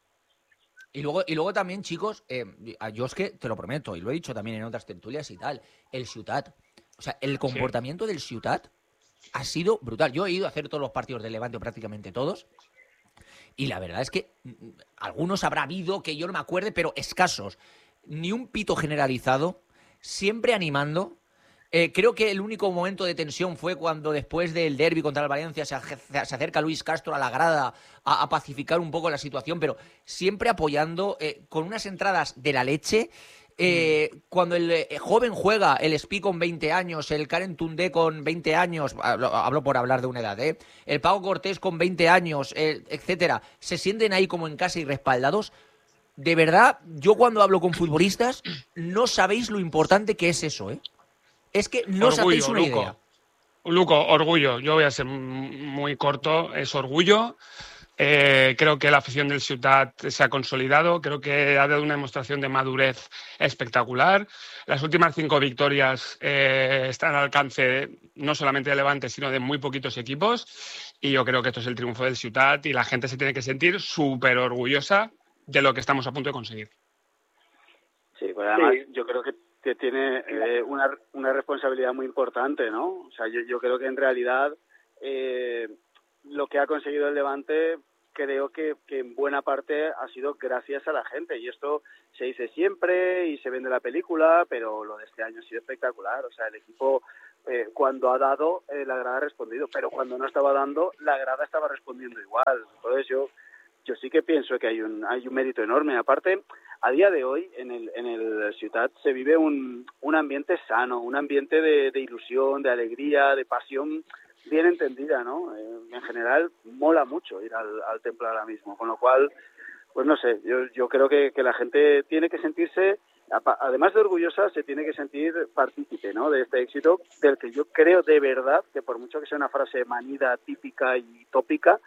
S2: Y luego, y luego también, chicos, eh, yo es que te lo prometo, y lo he dicho también en otras tertulias y tal, el Ciutat, o sea, el comportamiento sí. del Ciutat ha sido brutal. Yo he ido a hacer todos los partidos del Levante, o prácticamente todos, y la verdad es que algunos habrá habido que yo no me acuerde, pero escasos. Ni un pito generalizado, siempre animando. Eh, creo que el único momento de tensión fue cuando después del derbi contra el Valencia se, se acerca Luis Castro a la grada a, a pacificar un poco la situación, pero siempre apoyando, eh, con unas entradas de la leche. Eh, mm. Cuando el eh, joven juega, el Spi con veinte años, el Karen Tundé con veinte años, hablo, hablo por hablar de una edad, ¿eh? el Pau Cortés con veinte años, eh, etcétera, se sienten ahí como en casa y respaldados. De verdad, yo cuando hablo con futbolistas, no sabéis lo importante que es eso, ¿eh? Es que no os hacéis una
S12: Luco.
S2: idea.
S12: Luco, orgullo. Yo voy a ser muy corto. Es orgullo. Eh, creo que la afición del Ciutat se ha consolidado. Creo que ha dado una demostración de madurez espectacular. Las últimas cinco victorias eh, están al alcance no solamente de Levante, sino de muy poquitos equipos. Y yo creo que esto es el triunfo del Ciutat y la gente se tiene que sentir súper orgullosa de lo que estamos a punto de conseguir.
S15: Sí, pues además sí. yo creo que que tiene eh, una, una responsabilidad muy importante, ¿no? O sea, yo, yo creo que en realidad eh, lo que ha conseguido el Levante creo que, que en buena parte ha sido gracias a la gente, y esto se dice siempre y se vende la película, pero lo de este año ha sido espectacular. O sea, el equipo eh, cuando ha dado, eh, la grada ha respondido, pero cuando no estaba dando, la grada estaba respondiendo igual. Entonces yo yo sí que pienso que hay un hay un mérito enorme. Aparte, a día de hoy en el en el Ciutat se vive un un ambiente sano, un ambiente de, de ilusión, de alegría, de pasión bien entendida, ¿no? Eh, en general mola mucho ir al, al templo ahora mismo, con lo cual, pues no sé, yo yo creo que, que la gente tiene que sentirse, además de orgullosa, se tiene que sentir partícipe, ¿no?, de este éxito, del que yo creo de verdad que, por mucho que sea una frase manida, típica y tópica,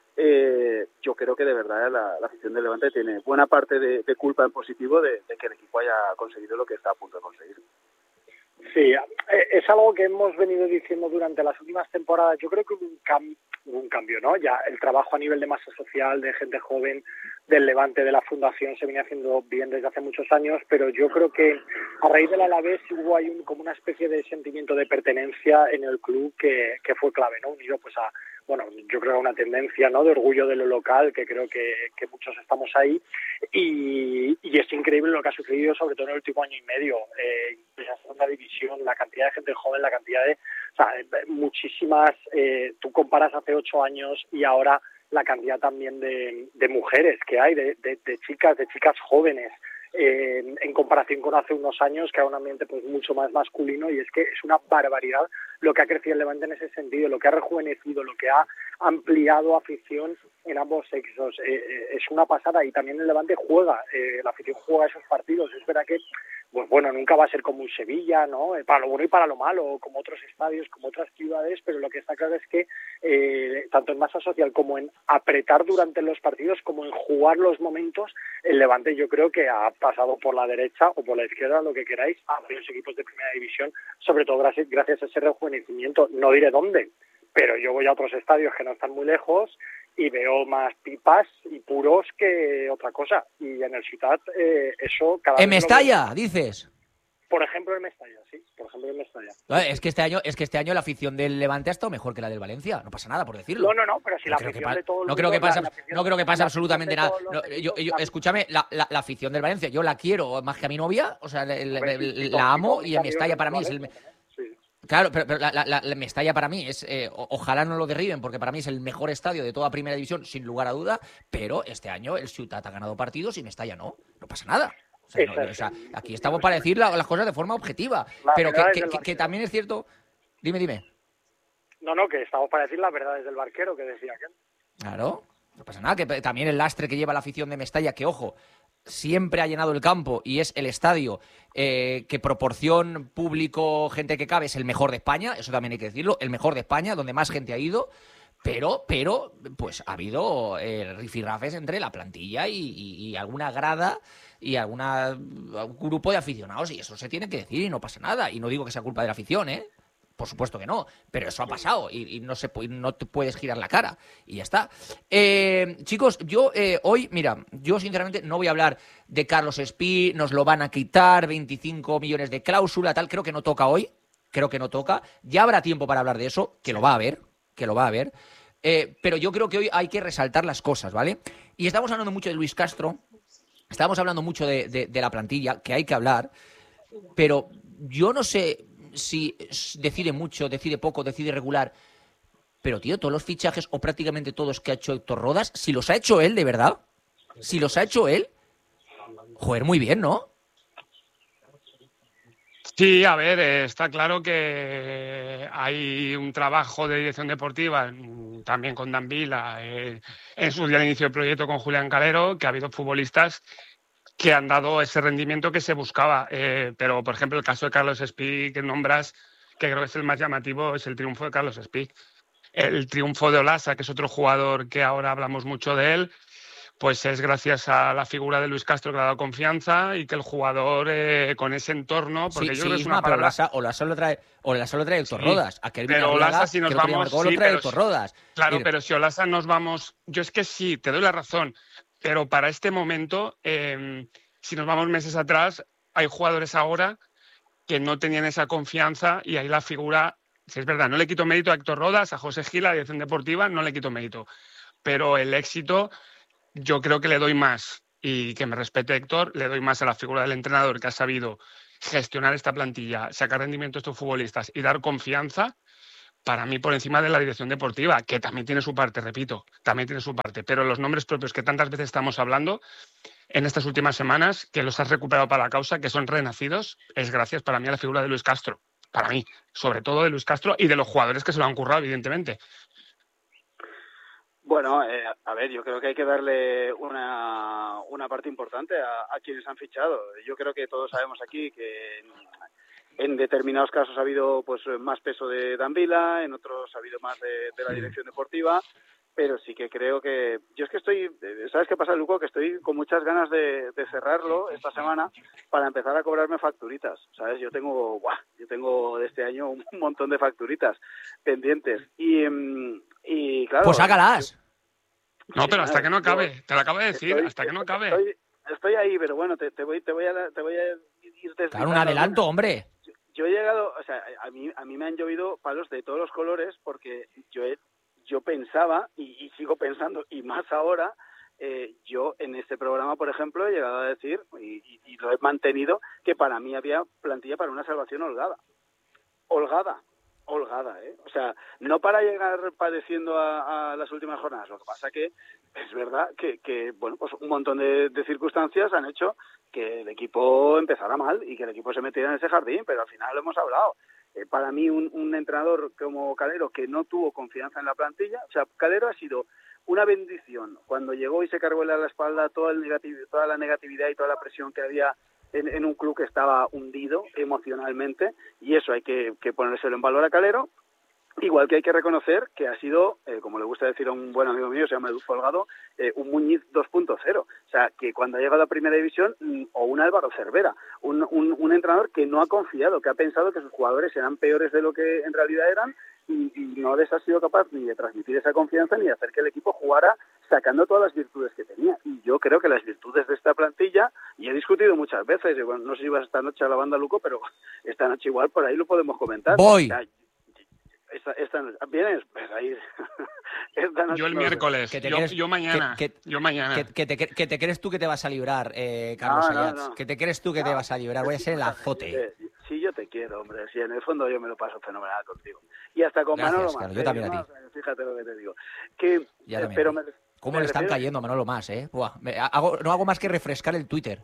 S15: eh, yo creo que de verdad la, la afición del Levante tiene buena parte de, de culpa en positivo de, de que el equipo haya conseguido lo que está a punto de conseguir.
S14: Sí, es algo que hemos venido diciendo durante las últimas temporadas. Yo creo que hubo un, cam hubo un cambio, ¿no? Ya el trabajo a nivel de masa social, de gente joven, del Levante, de la Fundación, se viene haciendo bien desde hace muchos años, pero yo creo que a raíz del Alavés hubo ahí un, como una especie de sentimiento de pertenencia en el club que, que fue clave, ¿no? Unido pues a, bueno, yo creo que una tendencia, ¿no?, de orgullo de lo local, que creo que, que muchos estamos ahí, y, y es increíble lo que ha sucedido, sobre todo en el último año y medio, eh, la segunda división, la cantidad de gente joven, la cantidad de, o sea, muchísimas, eh, tú comparas hace ocho años y ahora la cantidad también de, de mujeres que hay, de, de, de chicas, de chicas jóvenes, eh, en comparación con hace unos años, que era un ambiente pues mucho más masculino, y es que es una barbaridad lo que ha crecido el Levante en ese sentido, lo que ha rejuvenecido, lo que ha ampliado afición en ambos sexos. Eh, eh, es una pasada, y también el Levante juega, eh, la afición juega esos partidos. Es verdad que, pues bueno, nunca va a ser como un Sevilla, ¿no?, eh, para lo bueno y para lo malo, como otros estadios, como otras ciudades, pero lo que está claro es que eh, tanto en masa social como en apretar durante los partidos, como en jugar los momentos, el Levante yo creo que ha pasado por la derecha o por la izquierda, lo que queráis, a varios equipos de primera división, sobre todo gracias, gracias a ese rejuvenecimiento. No diré dónde, pero yo voy a otros estadios que no están muy lejos y veo más pipas y puros que otra cosa. Y en el Ciutat, eh, eso cada
S2: En
S14: vez
S2: Mestalla,
S14: lo veo.
S2: dices.
S14: Por ejemplo, en Mestalla, sí. Por ejemplo, en Mestalla.
S2: No, es que este año, es que este año la afición del Levante ha estado mejor que la del Valencia. No pasa nada por decirlo.
S14: No, no, no, pero si
S2: No
S14: la
S2: creo que
S14: afición
S2: pa-
S14: de todo el
S2: no
S14: mundo...
S2: creo que pase,
S14: la- la afición-
S2: no creo que pase
S14: la
S2: absolutamente
S14: afición
S2: nada.
S14: de todos
S2: No,
S14: los
S2: yo,
S14: equipos,
S2: yo-
S14: la-
S2: escúchame, la, la, la afición del Valencia, yo la quiero más que a mi novia, o sea, le- le-
S14: Hombre,
S2: le-
S14: sí, sí,
S2: la
S14: con-
S2: amo,
S14: con
S2: y
S14: mis
S2: en
S14: amigos
S2: Mestalla
S14: de
S2: para mí es el...
S14: Valencia también, sí.
S2: Claro, pero, pero la, la, la- la Mestalla para mí es, eh, o- ojalá no lo derriben, porque para mí es el mejor estadio de toda Primera División, sin lugar a duda, pero este año el Ciutat ha ganado partidos y Mestalla no, no pasa nada. O sea, no, o sea, aquí estamos para decir la- las cosas de forma objetiva,
S14: La
S2: pero que,
S14: verdad es
S2: que-
S14: del
S2: que- que también es cierto... Dime, dime.
S14: No, no, que estamos para decir las verdades del barquero, que decía aquel.
S2: Claro, no pasa nada, que pe- también el lastre que lleva la afición de Mestalla, que ojo, siempre ha llenado el campo y es el estadio eh, que proporción público, gente que cabe, es el mejor de España, eso también hay que decirlo, el mejor de España, donde más gente ha ido, pero, pero pues ha habido eh, rifirrafes entre la plantilla y, y- y alguna grada y alguna un grupo de aficionados, y eso se tiene que decir y no pasa nada, y no digo que sea culpa de la afición, ¿eh? Por supuesto que no, pero eso ha pasado y, y no se pu- no te puedes girar la cara y ya está. Eh, chicos, yo eh, hoy, mira, yo sinceramente no voy a hablar de Carlos Espí, nos lo van a quitar, veinticinco millones de cláusula, tal, creo que no toca hoy, creo que no toca. Ya habrá tiempo para hablar de eso, que lo va a haber, que lo va a haber. Eh, pero yo creo que hoy hay que resaltar las cosas, ¿vale? Y estamos hablando mucho de Luis Castro, estamos hablando mucho de, de- de la plantilla, que hay que hablar, pero yo no sé si decide mucho, decide poco, decide regular. Pero, tío, todos los fichajes, o prácticamente todos que ha hecho Héctor Rodas, si los ha hecho él, de verdad, si los ha hecho él, joder, muy bien, ¿no?
S12: Sí, a ver, eh, está claro que hay un trabajo de dirección deportiva, mm, también con Dan Vila, eh, en su día de inicio del proyecto con Julián Calero, que ha habido futbolistas que han dado ese rendimiento que se buscaba. Eh, pero, por ejemplo, el caso de Carlos Espí, que nombras, que creo que es el más llamativo, es el triunfo de Carlos Espí. El triunfo de Olasa, que es otro jugador que ahora hablamos mucho de él, pues es gracias a la figura de Luis Castro, que le ha dado confianza, y que el jugador eh, con ese entorno, porque
S2: Sí,
S12: yo
S2: sí,
S12: creo que es
S2: Isma,
S12: una
S2: pero
S12: palabra...
S2: Olasa, Olasa lo trae, Olasa lo trae Héctor
S12: Sí,
S2: Rodas. Aquel
S12: pero
S2: Villarreal,
S12: Olasa, si nos
S2: que el otro día
S12: vamos,
S2: marcó, lo
S12: sí,
S2: trae
S12: pero
S2: Héctor
S12: si-
S2: Rodas.
S12: Claro,
S2: Mira,
S12: pero si Olasa nos vamos... Yo es que sí, te doy la razón, pero para este momento, eh, si nos vamos meses atrás, hay jugadores ahora que no tenían esa confianza, y ahí la figura, si es verdad, no le quito mérito a Héctor Rodas, a José Gil, a la dirección deportiva, no le quito mérito. pero el éxito yo creo que le doy más, y que me respete Héctor, le doy más a la figura del entrenador que ha sabido gestionar esta plantilla, sacar rendimiento a estos futbolistas y dar confianza, para mí por encima de la dirección deportiva, que también tiene su parte, repito, también tiene su parte, pero los nombres propios que tantas veces estamos hablando en estas últimas semanas, que los has recuperado para la causa, que son renacidos, es gracias para mí a la figura de Luis Castro, para mí, sobre todo de Luis Castro y de los jugadores que se lo han currado, evidentemente.
S15: Bueno, eh, a ver, yo creo que hay que darle una, una parte importante a, a quienes han fichado. Yo creo que todos sabemos aquí que en, en determinados casos ha habido pues más peso de Dan Vila, en otros ha habido más de, de la dirección deportiva, pero sí que creo que... Yo es que estoy... ¿Sabes qué pasa, Luco? Que estoy con muchas ganas de, de cerrarlo esta semana para empezar a cobrarme facturitas, ¿sabes? Yo tengo... Buah, yo tengo de este año un montón de facturitas pendientes y... Y claro,
S2: pues hágalas.
S12: No, pero hasta que no acabe, te lo acabo de decir,
S15: estoy,
S12: hasta que no acabe.
S15: Estoy, estoy ahí, pero bueno, te, te voy, te voy a, te voy a ir desde.
S2: Claro, un adelanto, hombre.
S15: Yo, yo he llegado, o sea, a mí, a mí me han llovido palos de todos los colores porque yo, he, yo pensaba y, y sigo pensando y más ahora. Eh, yo en este programa, por ejemplo, he llegado a decir y, y, y lo he mantenido que para mí había plantilla para una salvación holgada, holgada. holgada, ¿eh? O sea, no para llegar padeciendo a, a las últimas jornadas. Lo que pasa que es verdad que, que bueno, pues un montón de, de circunstancias han hecho que el equipo empezara mal y que el equipo se metiera en ese jardín, pero al final lo hemos hablado. Eh, para mí, un, un entrenador como Calero que no tuvo confianza en la plantilla, o sea, Calero ha sido una bendición cuando llegó y se cargó a la espalda toda, el negativo, toda la negatividad y toda la presión que había En, en un club que estaba hundido emocionalmente, y eso hay que, que ponérselo en valor a Calero, igual que hay que reconocer que ha sido, eh, como le gusta decir a un buen amigo mío, se llama Edu Folgado, eh, un Muñiz dos punto cero, o sea, que cuando ha llegado a la primera división, mm, o un Álvaro Cervera, un, un, un entrenador que no ha confiado, que ha pensado que sus jugadores eran peores de lo que en realidad eran, y, y no les ha sido capaz ni de transmitir esa confianza ni de hacer que el equipo jugara sacando todas las virtudes que tenía. Y yo creo que las virtudes de esta plantilla, y he discutido muchas veces, yo, bueno, no sé si ibas esta noche a la banda, Luco, pero esta noche igual por ahí lo podemos comentar.
S2: Voy.
S15: Esta, esta, ¿Vienes? Pues ahí. Esta noche
S12: yo el
S15: no,
S12: miércoles,
S2: que te
S12: yo,
S2: crees,
S12: yo mañana.
S2: Que, que,
S12: yo mañana.
S2: Que, que, te, que te crees tú que te vas a librar, eh, Carlos
S15: no,
S2: Ayats.
S15: No, no.
S2: Que te crees tú que
S15: no,
S2: te vas a librar. Voy a ser el azote.
S15: Sí, sí, yo te quiero, hombre. Sí, en el fondo yo me lo paso fenomenal contigo. Y hasta con
S2: Gracias,
S15: Manolo
S2: Carlos,
S15: más.
S2: yo también
S15: ¿eh?
S2: a ti.
S15: No, fíjate lo que te digo. Que,
S2: Ya
S15: eh, pero me,
S2: ¿Cómo
S15: me
S2: le están
S15: refiero...
S2: cayendo a Manolo más, eh? Buah, me, hago, no hago más que refrescar el Twitter.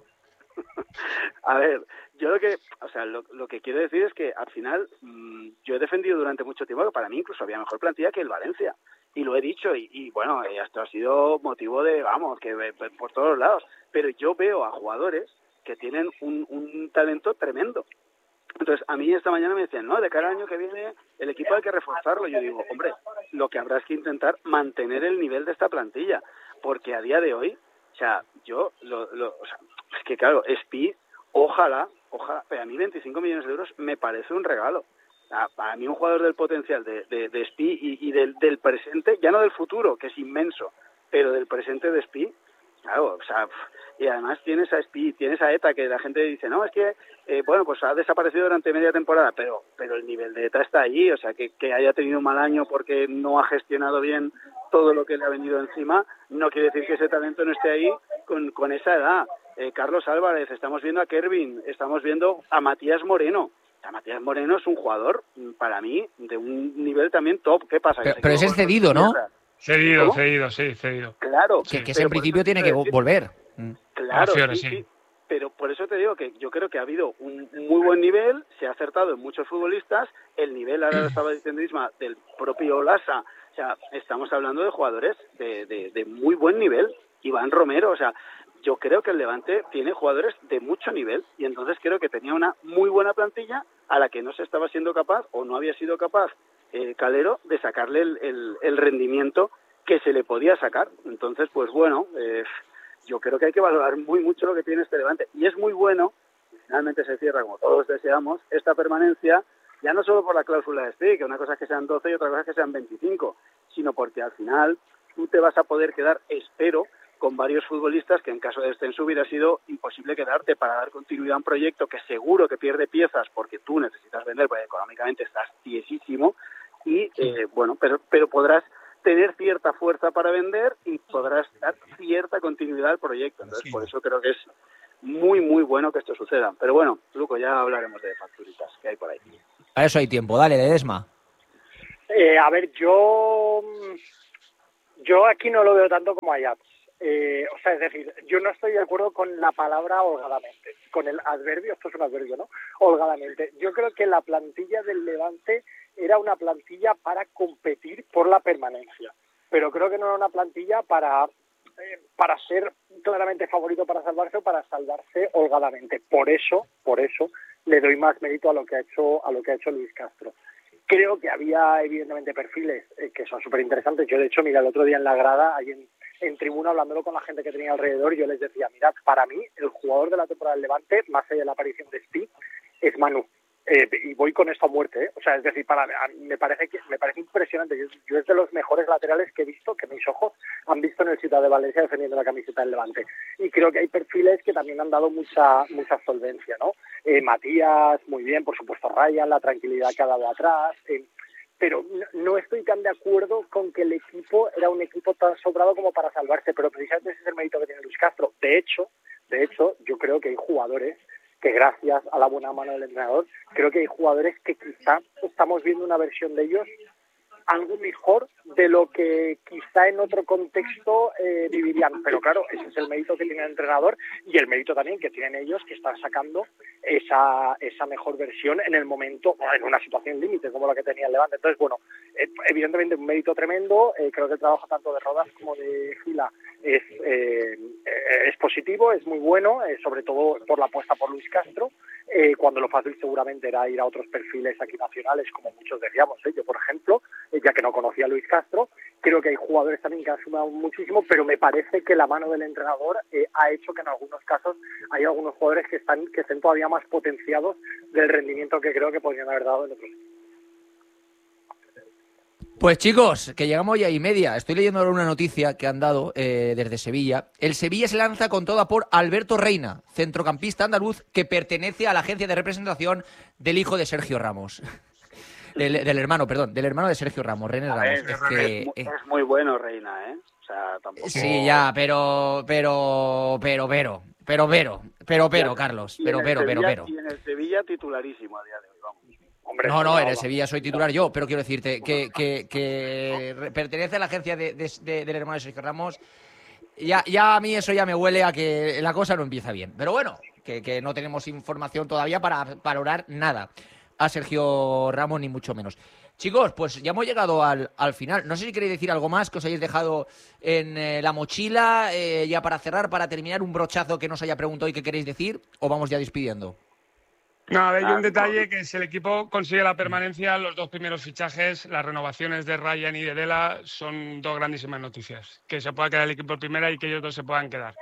S15: A ver, yo lo que, o sea, lo, lo que quiero decir es que al final mmm, yo he defendido durante mucho tiempo que para mí incluso había mejor plantilla que el Valencia. Y lo he dicho, y, y bueno, esto ha sido motivo de, vamos, que por todos lados. Pero yo veo a jugadores que tienen un, un talento tremendo. Entonces, a mí esta mañana me decían, no, de cara al año que viene el equipo hay que reforzarlo. Yo digo, hombre, lo que habrá es que intentar mantener el nivel de esta plantilla. Porque a día de hoy, o sea, yo, lo, lo, o sea, es que claro, Spi, ojalá, ojalá, pero a mí veinticinco millones de euros me parece un regalo. A, a mí un jugador del potencial de, de, de Spi y, y del, del presente, ya no del futuro, que es inmenso, pero del presente de Spi, claro, o sea, y además tienes a Spi, tienes a Eta, que la gente dice, no, es que, eh, bueno, pues ha desaparecido durante media temporada, pero pero el nivel de Eta está allí, o sea, que, que haya tenido un mal año porque no ha gestionado bien todo lo que le ha venido encima, no quiere decir que ese talento no esté ahí con, con esa edad. Eh, Carlos Álvarez, estamos viendo a Kervin, estamos viendo a Matías Moreno. A Matías Moreno es un jugador, para mí, de un nivel también top. ¿Qué pasa?
S2: Pero, pero ese es cedido, ¿no?
S12: Cedido,
S15: ¿Cómo?
S12: cedido, sí, cedido.
S15: Claro.
S2: Que, que ese en principio tiene que volver.
S15: Claro,
S12: Fiore,
S15: sí,
S12: sí.
S15: sí. Pero por eso te digo que yo creo que ha habido un muy buen nivel, se ha acertado en muchos futbolistas, el nivel, ahora lo estaba diciendo Isma, del propio Lasa, o sea, estamos hablando de jugadores de, de, de muy buen nivel. Iván Romero, o sea, yo creo que el Levante tiene jugadores de mucho nivel y entonces creo que tenía una muy buena plantilla a la que no se estaba siendo capaz o no había sido capaz eh, Calero de sacarle el, el, el rendimiento que se le podía sacar. Entonces, pues bueno, eh, yo creo que hay que valorar muy mucho lo que tiene este Levante y es muy bueno, finalmente se cierra como todos deseamos, esta permanencia, ya no solo por la cláusula de S P I, que una cosa es que sean doce y otra cosa es que sean veinticinco, sino porque al final tú te vas a poder quedar, espero, con varios futbolistas que en caso de descenso hubiera sido imposible quedarte para dar continuidad a un proyecto que seguro que pierde piezas porque tú necesitas vender, porque económicamente estás tiesísimo y, eh, bueno, pero, pero podrás tener cierta fuerza para vender y podrás dar cierta continuidad al proyecto. Entonces, por eso creo que es muy, muy bueno que esto suceda. Pero bueno, Luco, ya hablaremos de facturitas que hay por ahí.
S2: A eso hay tiempo. Dale, Ledesma.
S14: Eh, a ver, yo yo aquí no lo veo tanto como Ajax. Eh, o sea, es decir, yo no estoy de acuerdo con la palabra holgadamente, con el adverbio, esto es un adverbio, ¿no? Holgadamente. Yo creo que la plantilla del Levante era una plantilla para competir por la permanencia, pero creo que no era una plantilla para eh, para ser claramente favorito para salvarse o para salvarse holgadamente. Por eso, por eso le doy más mérito a lo que ha hecho a lo que ha hecho Luis Castro. Creo que había evidentemente perfiles eh, que son súper interesantes. Yo de hecho, mira, el otro día en la grada, ahí en en tribuna, hablándolo con la gente que tenía alrededor, yo les decía, mirad, para mí el jugador de la temporada del Levante, más allá de la aparición de Steve, es Manu. Eh, y voy con esto a muerte, ¿eh? O sea, es decir, para me parece que me parece impresionante. Yo, yo es de los mejores laterales que he visto, que mis ojos han visto en el Ciudad de Valencia defendiendo la camiseta del Levante. Y creo que hay perfiles que también han dado mucha mucha solvencia, ¿no? Eh, Matías, muy bien, por supuesto Ryan, la tranquilidad que ha dado atrás. Eh, pero no estoy tan de acuerdo con que el equipo era un equipo tan sobrado como para salvarse, pero precisamente ese es el mérito que tiene Luis Castro. De hecho, de hecho, yo creo que hay jugadores que gracias a la buena mano del entrenador, creo que hay jugadores que quizá estamos viendo una versión de ellos algo mejor de lo que quizá en otro contexto eh, vivirían. Pero claro, ese es el mérito que tiene el entrenador y el mérito también que tienen ellos, que están sacando esa esa mejor versión en el momento, en una situación límite como la que tenía el Levante. Entonces, bueno, eh, evidentemente un mérito tremendo. Eh, creo que el trabajo tanto de Rodas como de Gila es, eh, es positivo, es muy bueno, eh, sobre todo por la apuesta por Luis Castro, eh, cuando lo fácil seguramente era ir a otros perfiles aquí nacionales, como muchos decíamos, ¿eh? Yo, por ejemplo, eh, ya que no conocía a Luis Castro, creo que hay jugadores también que han sumado muchísimo, pero me parece que la mano del entrenador eh, ha hecho que en algunos casos hay algunos jugadores que están que estén todavía más potenciados del rendimiento que creo que podrían haber dado en otros.
S2: Pues chicos, que llegamos ya y media. Estoy leyendo ahora una noticia que han dado eh, desde Sevilla. El Sevilla se lanza con toda por Alberto Reina, centrocampista andaluz que pertenece a la agencia de representación del hijo de Sergio Ramos. Del, del hermano, perdón, del hermano de Sergio Ramos, René Ramos.
S15: Es,
S2: es, que,
S15: es, muy, es muy bueno Reina, ¿eh? O sea, tampoco...
S2: Sí, ya, pero, pero, pero, pero, pero, pero, pero, pero, Carlos, pero, pero, pero, pero.
S15: Y en el Sevilla titularísimo a día de hoy, vamos.
S14: Hombre,
S2: no, no, en el Sevilla soy titular yo, pero quiero decirte que, que, que pertenece a la agencia de, de, de, del hermano de Sergio Ramos. Ya, ya a mí eso ya me huele a que la cosa no empieza bien. Pero bueno, que, que no tenemos información todavía para valorar nada a Sergio Ramos, ni mucho menos. Chicos, pues ya hemos llegado al, al final. No sé si queréis decir algo más que os hayáis dejado en eh, la mochila, eh, ya para cerrar, para terminar, un brochazo que nos haya preguntado y que queréis decir, o vamos ya despidiendo.
S12: No, a ver, hay un detalle, que si el equipo consigue la permanencia, los dos primeros fichajes, las renovaciones de Ryan y de Dela, son dos grandísimas noticias. Que se pueda quedar el equipo en primera y que ellos dos se puedan quedar.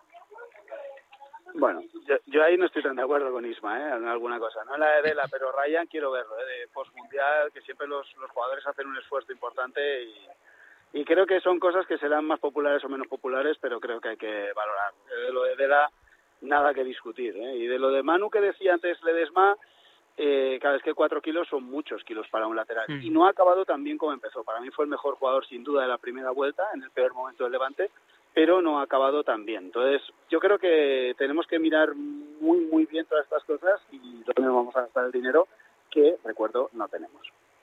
S15: Bueno, yo, yo ahí no estoy tan de acuerdo con Isma, ¿eh? En alguna cosa. No en la de Dela, pero Ryan quiero verlo, ¿eh? De postmundial, que siempre los, los jugadores hacen un esfuerzo importante y, y creo que son cosas que serán más populares o menos populares, pero creo que hay que valorar. De lo de Dela, nada que discutir, ¿eh? Y de lo de Manu que decía antes Ledesma, eh, cada vez que cuatro kilos son muchos kilos para un lateral. Mm. Y no ha acabado tan bien como empezó. Para mí fue el mejor jugador sin duda de la primera vuelta, en el peor momento del Levante, pero no ha acabado tan bien. Entonces, yo creo que tenemos que mirar muy, muy bien todas estas cosas y dónde nos vamos a gastar el dinero, que, recuerdo, no tenemos.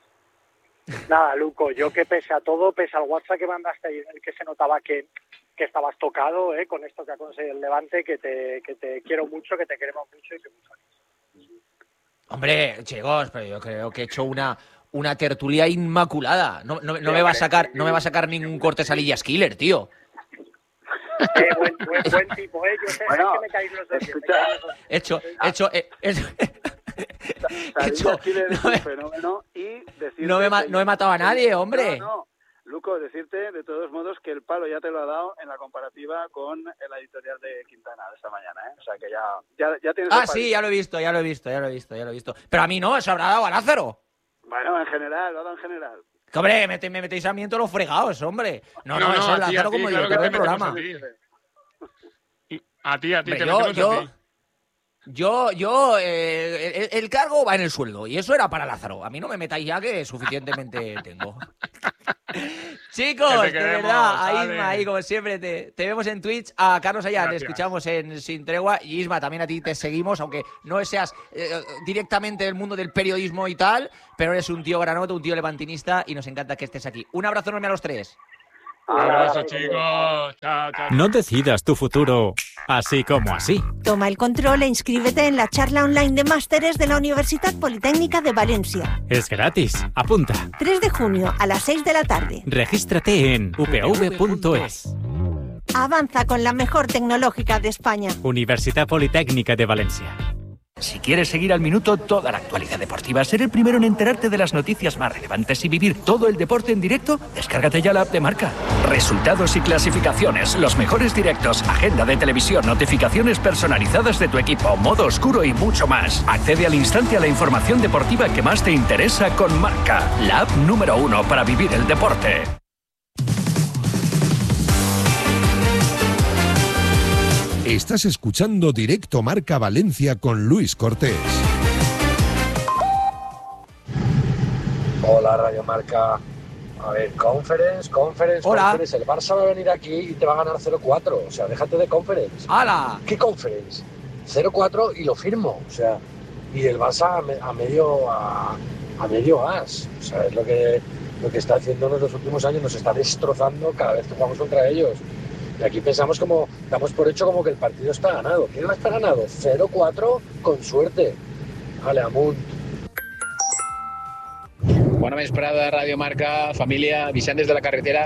S14: Nada, Luco, yo que pese a todo, pese al WhatsApp que mandaste ahí, en el que se notaba que, que estabas tocado eh, con esto que ha conseguido el Levante, que te, que te quiero mucho, que te queremos mucho y que mucho.
S2: Hombre, chicos, pero yo creo que he hecho una... una tertulia inmaculada. No, no, no me va a sacar, no me va a sacar ningún corte salillas killer, tío.
S14: Eh, buen, buen, buen tipo, ¿eh? Yo sé, bueno, es que me caí los dos.
S2: He hecho, he hecho, he hecho...
S15: He hecho no, me, fenómeno y
S2: no, me, no he matado a nadie, hombre.
S15: No, no. Luco, decirte de todos modos que el palo ya te lo ha dado en la comparativa con la editorial de Quintana de esta mañana, ¿eh? O sea que ya, ya, ya tienes...
S2: Ah, sí, ya lo he visto, ya lo he visto, ya lo he visto, ya lo he visto. Pero a mí no, eso habrá dado a Lázaro.
S15: Bueno, en general, lo ha dado en general.
S2: Que, hombre, me, me metéis a mí en todos los fregados, hombre. No, no, no, eso es Lázaro como
S12: claro
S2: yo, el programa.
S12: A ti, a ti,
S2: hombre,
S12: te
S2: yo,
S12: metemos
S2: yo,
S12: a ti.
S2: Yo, yo, eh, el, el cargo va en el sueldo y eso era para Lázaro. A mí no me metáis ya que suficientemente tengo. Chicos, de
S12: queremos,
S2: verdad, a
S12: Ale.
S2: Isma, ahí como siempre, te, te vemos en Twitch, a Carlos allá, le
S12: Gracias.
S2: escuchamos en Sin Tregua, y Isma, también a ti te seguimos, aunque no seas eh, directamente del mundo del periodismo y tal, pero eres un tío granoto, un tío levantinista, y nos encanta que estés aquí. Un abrazo enorme a los tres.
S12: Un abrazo, chicos. Chao, chao.
S16: No decidas tu futuro así como así.
S17: Toma el control e inscríbete en la charla online de másteres de la Universidad Politécnica de Valencia.
S16: Es gratis. Apunta.
S17: tres de junio a las seis de la tarde.
S16: Regístrate en u p v punto es.
S17: Avanza con la mejor tecnológica de España.
S16: Universidad Politécnica de Valencia.
S18: Si quieres seguir al minuto toda la actualidad deportiva, ser el primero en enterarte de las noticias más relevantes y vivir todo el deporte en directo, descárgate ya la app de Marca. Resultados y clasificaciones, los mejores directos, agenda de televisión, notificaciones personalizadas de tu equipo, modo oscuro y mucho más. Accede al instante a la información deportiva que más te interesa con Marca, la app número uno para vivir el deporte.
S11: Estás escuchando Directo Marca Valencia con Luis Cortés.
S19: Hola, Radio Marca. A ver, Conference, Conference,
S2: Hola.
S19: Conference. El Barça va a venir aquí y te va a ganar cero cuatro. O sea, déjate de Conference.
S2: ¡Hala!
S19: ¿Qué Conference? cero cuatro y lo firmo. O sea, y el Barça a, me- a medio a, a medio as. O sea, es lo que, lo que está haciendo en los últimos años. Nos está destrozando cada vez que jugamos contra ellos. Y aquí pensamos como, damos por hecho como que el partido está ganado. ¿Quién no está ganado? cero cuatro con suerte. Vale, amunt.
S20: Bona vesprada, Radio Marca, família, Vicent des de la carretera.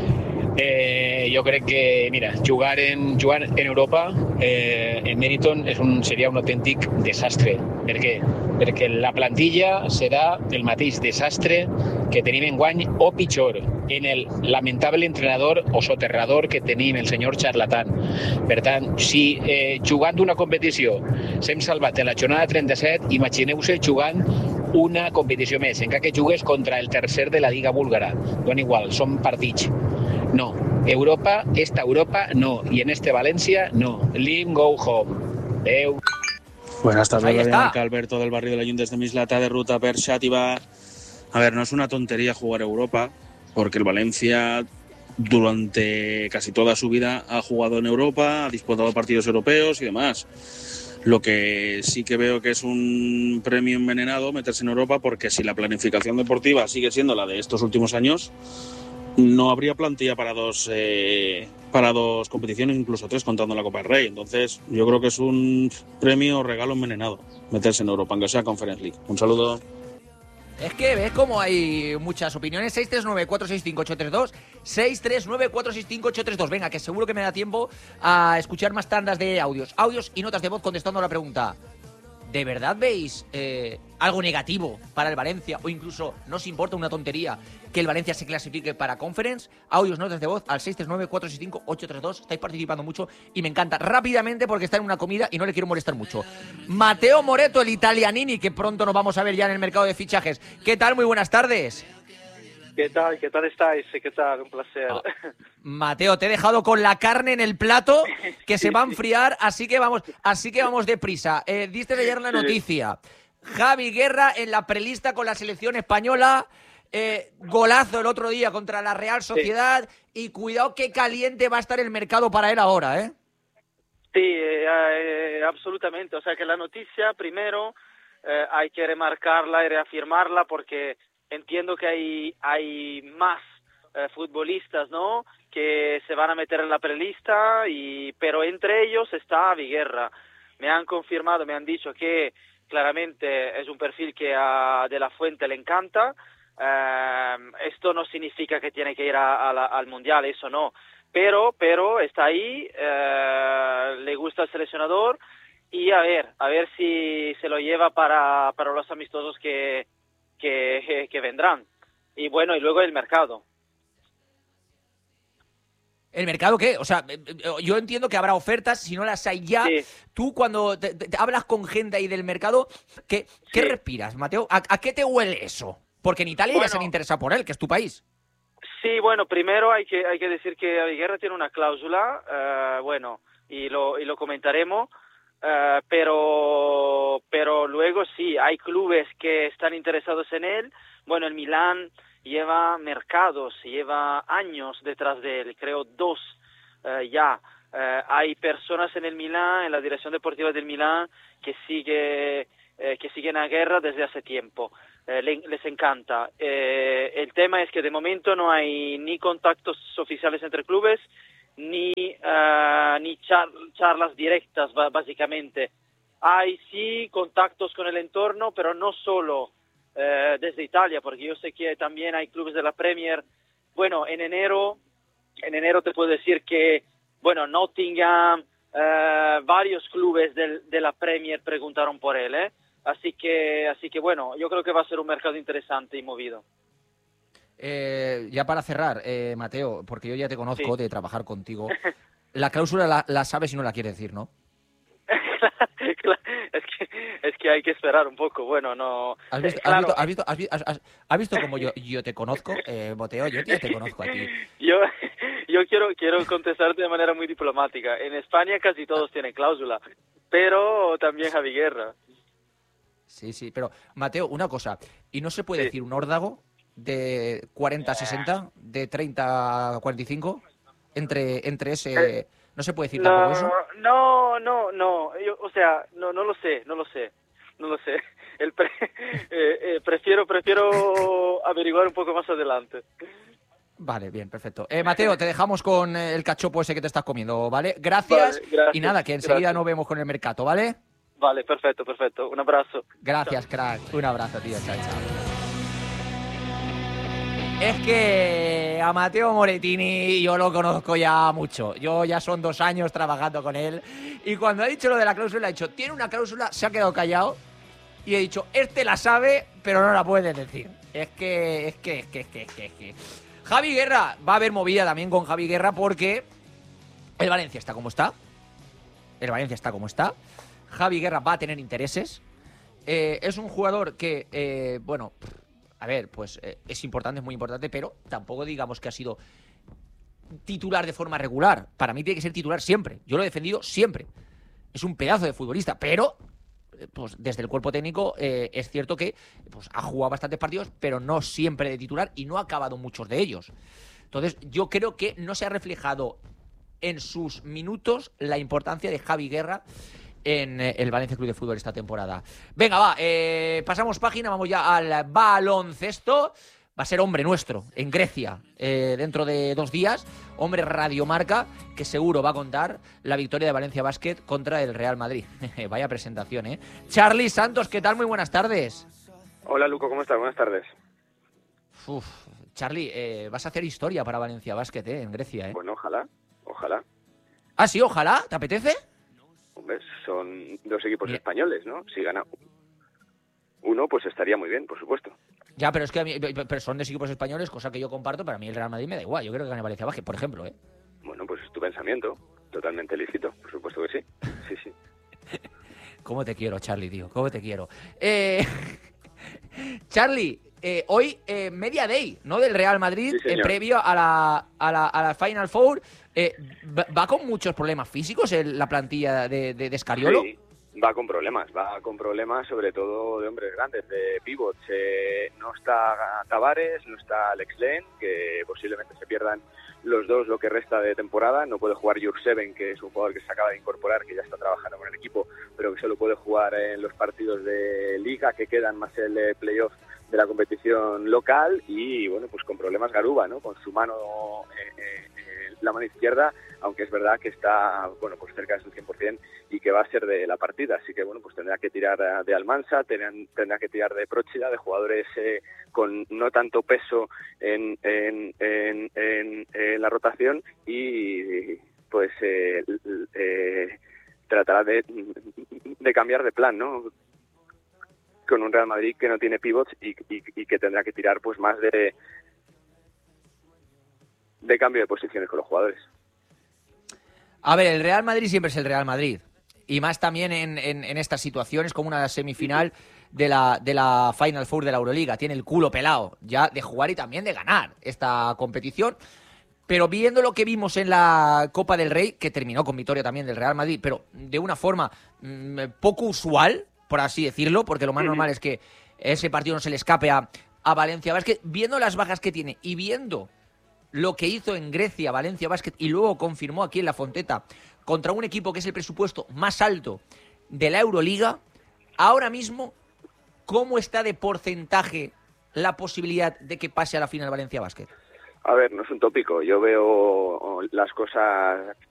S20: Eh, jo crec que, mira, jugar en, jugar en Europa, eh, en Meriton, és un, seria un autèntic desastre. Per què? Perquè la plantilla serà el mateix desastre que tenim enguany o pitjor, en el lamentable entrenador o soterrador que tenim, el senyor Charlatan. Per tant, si eh, jugant una competició s'hem salvat en la jornada trenta-set, imagineu-se jugant una competició més, encara que jugues contra el tercer de la Lliga búlgara. Dona igual, són partits. No. Europa, esta Europa, no. Y en este Valencia, no. Leave, go home. Adeu.
S21: Buenas tardes,
S20: Ahí
S21: Radio
S20: está.
S21: Marca, Alberto del barrio de la Yundes de Mislata, de ruta per Xàtiva. A ver, no es una tontería jugar Europa, porque el Valencia durante casi toda su vida ha jugado en Europa, ha disputado partidos europeos y demás. Lo que sí que veo que es un premio envenenado meterse en Europa, porque si la planificación deportiva sigue siendo la de estos últimos años, no habría plantilla para dos eh, para dos competiciones, incluso tres contando la Copa del Rey. Entonces yo creo que es un premio o regalo envenenado meterse en Europa, aunque sea Conference League. Un saludo.
S2: Es que ves como hay muchas opiniones. seis tres nueve, cuatro seis cinco, ocho tres dos, seis tres nueve, cuatro seis cinco, ocho tres dos. Venga, que seguro que me da tiempo a escuchar más tandas de audios. Audios y notas de voz contestando a la pregunta. ¿De verdad veis eh, algo negativo para el Valencia? O incluso, ¿no os importa una tontería que el Valencia se clasifique para Conference? Audios, notas de voz al seis tres nueve, cuatro seis cinco, ocho tres dos. Estáis participando mucho y me encanta. Rápidamente, porque está en una comida y no le quiero molestar mucho. Mateo Moreto, el italianini, que pronto nos vamos a ver ya en el mercado de fichajes. ¿Qué tal? Muy buenas tardes.
S22: ¿Qué tal? ¿Qué tal estáis? ¿Qué tal? Un placer.
S2: Ah. Mateo, te he dejado con la carne en el plato que se va a enfriar, así que vamos, así que vamos deprisa. Eh, diste ayer la noticia. Javi Guerra en la prelista con la selección española. Eh, golazo el otro día contra la Real Sociedad. Sí. Y cuidado qué caliente va a estar el mercado para él ahora, ¿eh?
S22: Sí, eh, eh, absolutamente. O sea que la noticia, primero, eh, hay que remarcarla y reafirmarla porque entiendo que hay, hay más eh, futbolistas, ¿no?, que se van a meter en la prelista, y, pero entre ellos está Viguerra. Me han confirmado, me han dicho que claramente es un perfil que a De La Fuente le encanta. Eh, esto no significa que tiene que ir a, a la, al Mundial, eso no. Pero, pero está ahí, eh, le gusta el seleccionador y a ver, a ver si se lo lleva para, para los amistosos que Que, que vendrán. Y bueno, y luego el mercado.
S2: ¿El mercado qué? O sea, yo entiendo que habrá ofertas, si no las hay ya. Sí. Tú cuando te, te, te hablas con gente ahí del mercado, ¿qué, sí. ¿qué respiras, Mateo? ¿A, ¿A qué te huele eso? Porque en Italia bueno, ya se han interesado por él, que es tu país.
S22: Sí, bueno, primero hay que hay que decir que Viguerra tiene una cláusula, uh, bueno, y lo, y lo comentaremos. Uh, pero pero luego sí, hay clubes que están interesados en él. Bueno, el Milán lleva mercados, lleva años detrás de él, creo dos eh, ya. Eh, hay personas en el Milán, en la dirección deportiva del Milán, que sigue eh, que siguen a guerra desde hace tiempo. Eh, le, les encanta. Eh, el tema es que de momento no hay ni contactos oficiales entre clubes, ni, uh, ni char charlas directas, básicamente. Hay sí contactos con el entorno, pero no solo eh, desde Italia, porque yo sé que también hay clubes de la Premier. Bueno, en enero, en enero te puedo decir que, bueno, Nottingham, eh, varios clubes del, de la Premier preguntaron por él, ¿eh? Así que, así que bueno, yo creo que va a ser un mercado interesante y movido.
S2: Eh, ya para cerrar, eh, Mateo, porque yo ya te conozco sí. de trabajar contigo, la cláusula la, la sabes y no la quieres decir, ¿no?
S22: es, que, es que hay que esperar un poco, bueno, no...
S2: ¿Has visto, claro. has visto, has visto, has visto, has, has visto cómo yo, yo te conozco, eh, Mateo? Yo ya te conozco a ti.
S22: Yo, yo quiero, quiero contestarte de manera muy diplomática. En España casi todos tienen cláusula, pero también Javi Guerra.
S2: Sí, sí, pero Mateo, una cosa, ¿y no se puede sí. decir un órdago de cuarenta a sesenta, de treinta a cuarenta y cinco, entre, entre ese... Eh, ¿no se puede decir
S22: no,
S2: tampoco eso?
S22: No, no, no, yo, o sea, no, no lo sé, no lo sé, no lo sé. El pre, eh, eh, prefiero, prefiero averiguar un poco más adelante.
S2: Vale, bien, perfecto. Eh, Mateo, te dejamos con el cachopo ese que te estás comiendo, ¿vale? Gracias, vale, gracias y nada, que enseguida gracias. Nos vemos con el mercado, ¿vale?
S22: Vale, perfecto, perfecto. Un abrazo.
S2: Gracias, chao. Crack. Un abrazo, tío. Chao, chao. Es que a Matteo Moretini yo lo conozco ya mucho. Yo ya son dos años trabajando con él. Y cuando ha dicho lo de la cláusula, ha dicho, tiene una cláusula, se ha quedado callado. Y he dicho, este la sabe, pero no la puede decir. Es que, es que, es que, es que, es que, es que. Javi Guerra, va a haber movida también con Javi Guerra porque el Valencia está como está. El Valencia está como está. Javi Guerra va a tener intereses. Eh, es un jugador que, eh, bueno, a ver, pues eh, es importante, es muy importante, pero tampoco digamos que ha sido titular de forma regular. Para mí tiene que ser titular siempre. Yo lo he defendido siempre. Es un pedazo de futbolista, pero pues desde el cuerpo técnico eh, es cierto que pues, ha jugado bastantes partidos, pero no siempre de titular y no ha acabado muchos de ellos. Entonces, yo creo que no se ha reflejado en sus minutos la importancia de Javi Guerra en el Valencia Club de Fútbol esta temporada. Venga, va, eh, pasamos página, vamos ya al baloncesto. Va a ser hombre nuestro en Grecia eh, dentro de dos días. Hombre Radiomarca, que seguro va a contar la victoria de Valencia Basket contra el Real Madrid. Vaya presentación, ¿eh? Charly Santos, ¿qué tal? Muy buenas tardes.
S1: Hola, Luco, ¿cómo estás? Buenas tardes.
S2: Uf, Charly, eh, vas a hacer historia para Valencia Basket, ¿eh? En Grecia, ¿eh?
S1: Bueno, ojalá, ojalá.
S2: Ah, sí, ojalá. ¿Te apetece?
S1: Hombre, son dos equipos Bien. españoles, ¿no? Si gana uno, pues estaría muy bien, por supuesto.
S2: Ya, pero es que a mí, pero son dos equipos españoles, cosa que yo comparto, pero a mí el Real Madrid me da igual. Yo creo que gane Valencia Basket, por ejemplo, ¿eh?
S1: Bueno, pues es tu pensamiento, totalmente lícito, por supuesto que sí. Sí, sí.
S2: ¿Cómo te quiero, Charly, tío? ¿Cómo te quiero? Eh... Charly, eh, hoy eh, media day, ¿no? Del Real Madrid, sí, eh, previo a la, a la, a la Final Four. Eh, ¿Va con muchos problemas físicos en la plantilla de, de, de Scariolo?
S1: Sí, va con problemas, va con problemas sobre todo de hombres grandes, de pivots. Eh, no está Tavares, no está Alex Len, que posiblemente se pierdan los dos lo que resta de temporada. No puede jugar Jurseven, que es un jugador que se acaba de incorporar, que ya está trabajando con el equipo, pero que solo puede jugar en los partidos de liga que quedan, más el eh, playoff de la competición local. Y bueno, pues con problemas Garuba, ¿no? Con su mano, eh, eh, eh, la mano izquierda, aunque es verdad que está, bueno, pues cerca de su cien por ciento y que va a ser de la partida. Así que bueno, pues tendrá que tirar de Almansa, tendrá, tendrá que tirar de Próchida, de jugadores eh, con no tanto peso en, en, en, en, en la rotación, y pues eh, eh, tratará de, de cambiar de plan, ¿no? Con un Real Madrid que no tiene pivots y, y, y que tendrá que tirar pues más de de cambio de posiciones con los jugadores.
S2: A ver, el Real Madrid siempre es el Real Madrid, y más también en, en, en estas situaciones como una semifinal de la, de la Final Four de la Euroliga. Tiene el culo pelado ya de jugar y también de ganar esta competición. Pero viendo lo que vimos en la Copa del Rey, que terminó con victoria también del Real Madrid, pero de una forma mmm, poco usual, por así decirlo, porque lo más normal es que ese partido no se le escape a a Valencia Basket, viendo las bajas que tiene y viendo lo que hizo en Grecia Valencia Basket y luego confirmó aquí en La Fonteta contra un equipo que es el presupuesto más alto de la Euroliga, ahora mismo, ¿cómo está de porcentaje la posibilidad de que pase a la final Valencia Basket?
S1: A ver, no es un tópico. Yo veo las cosas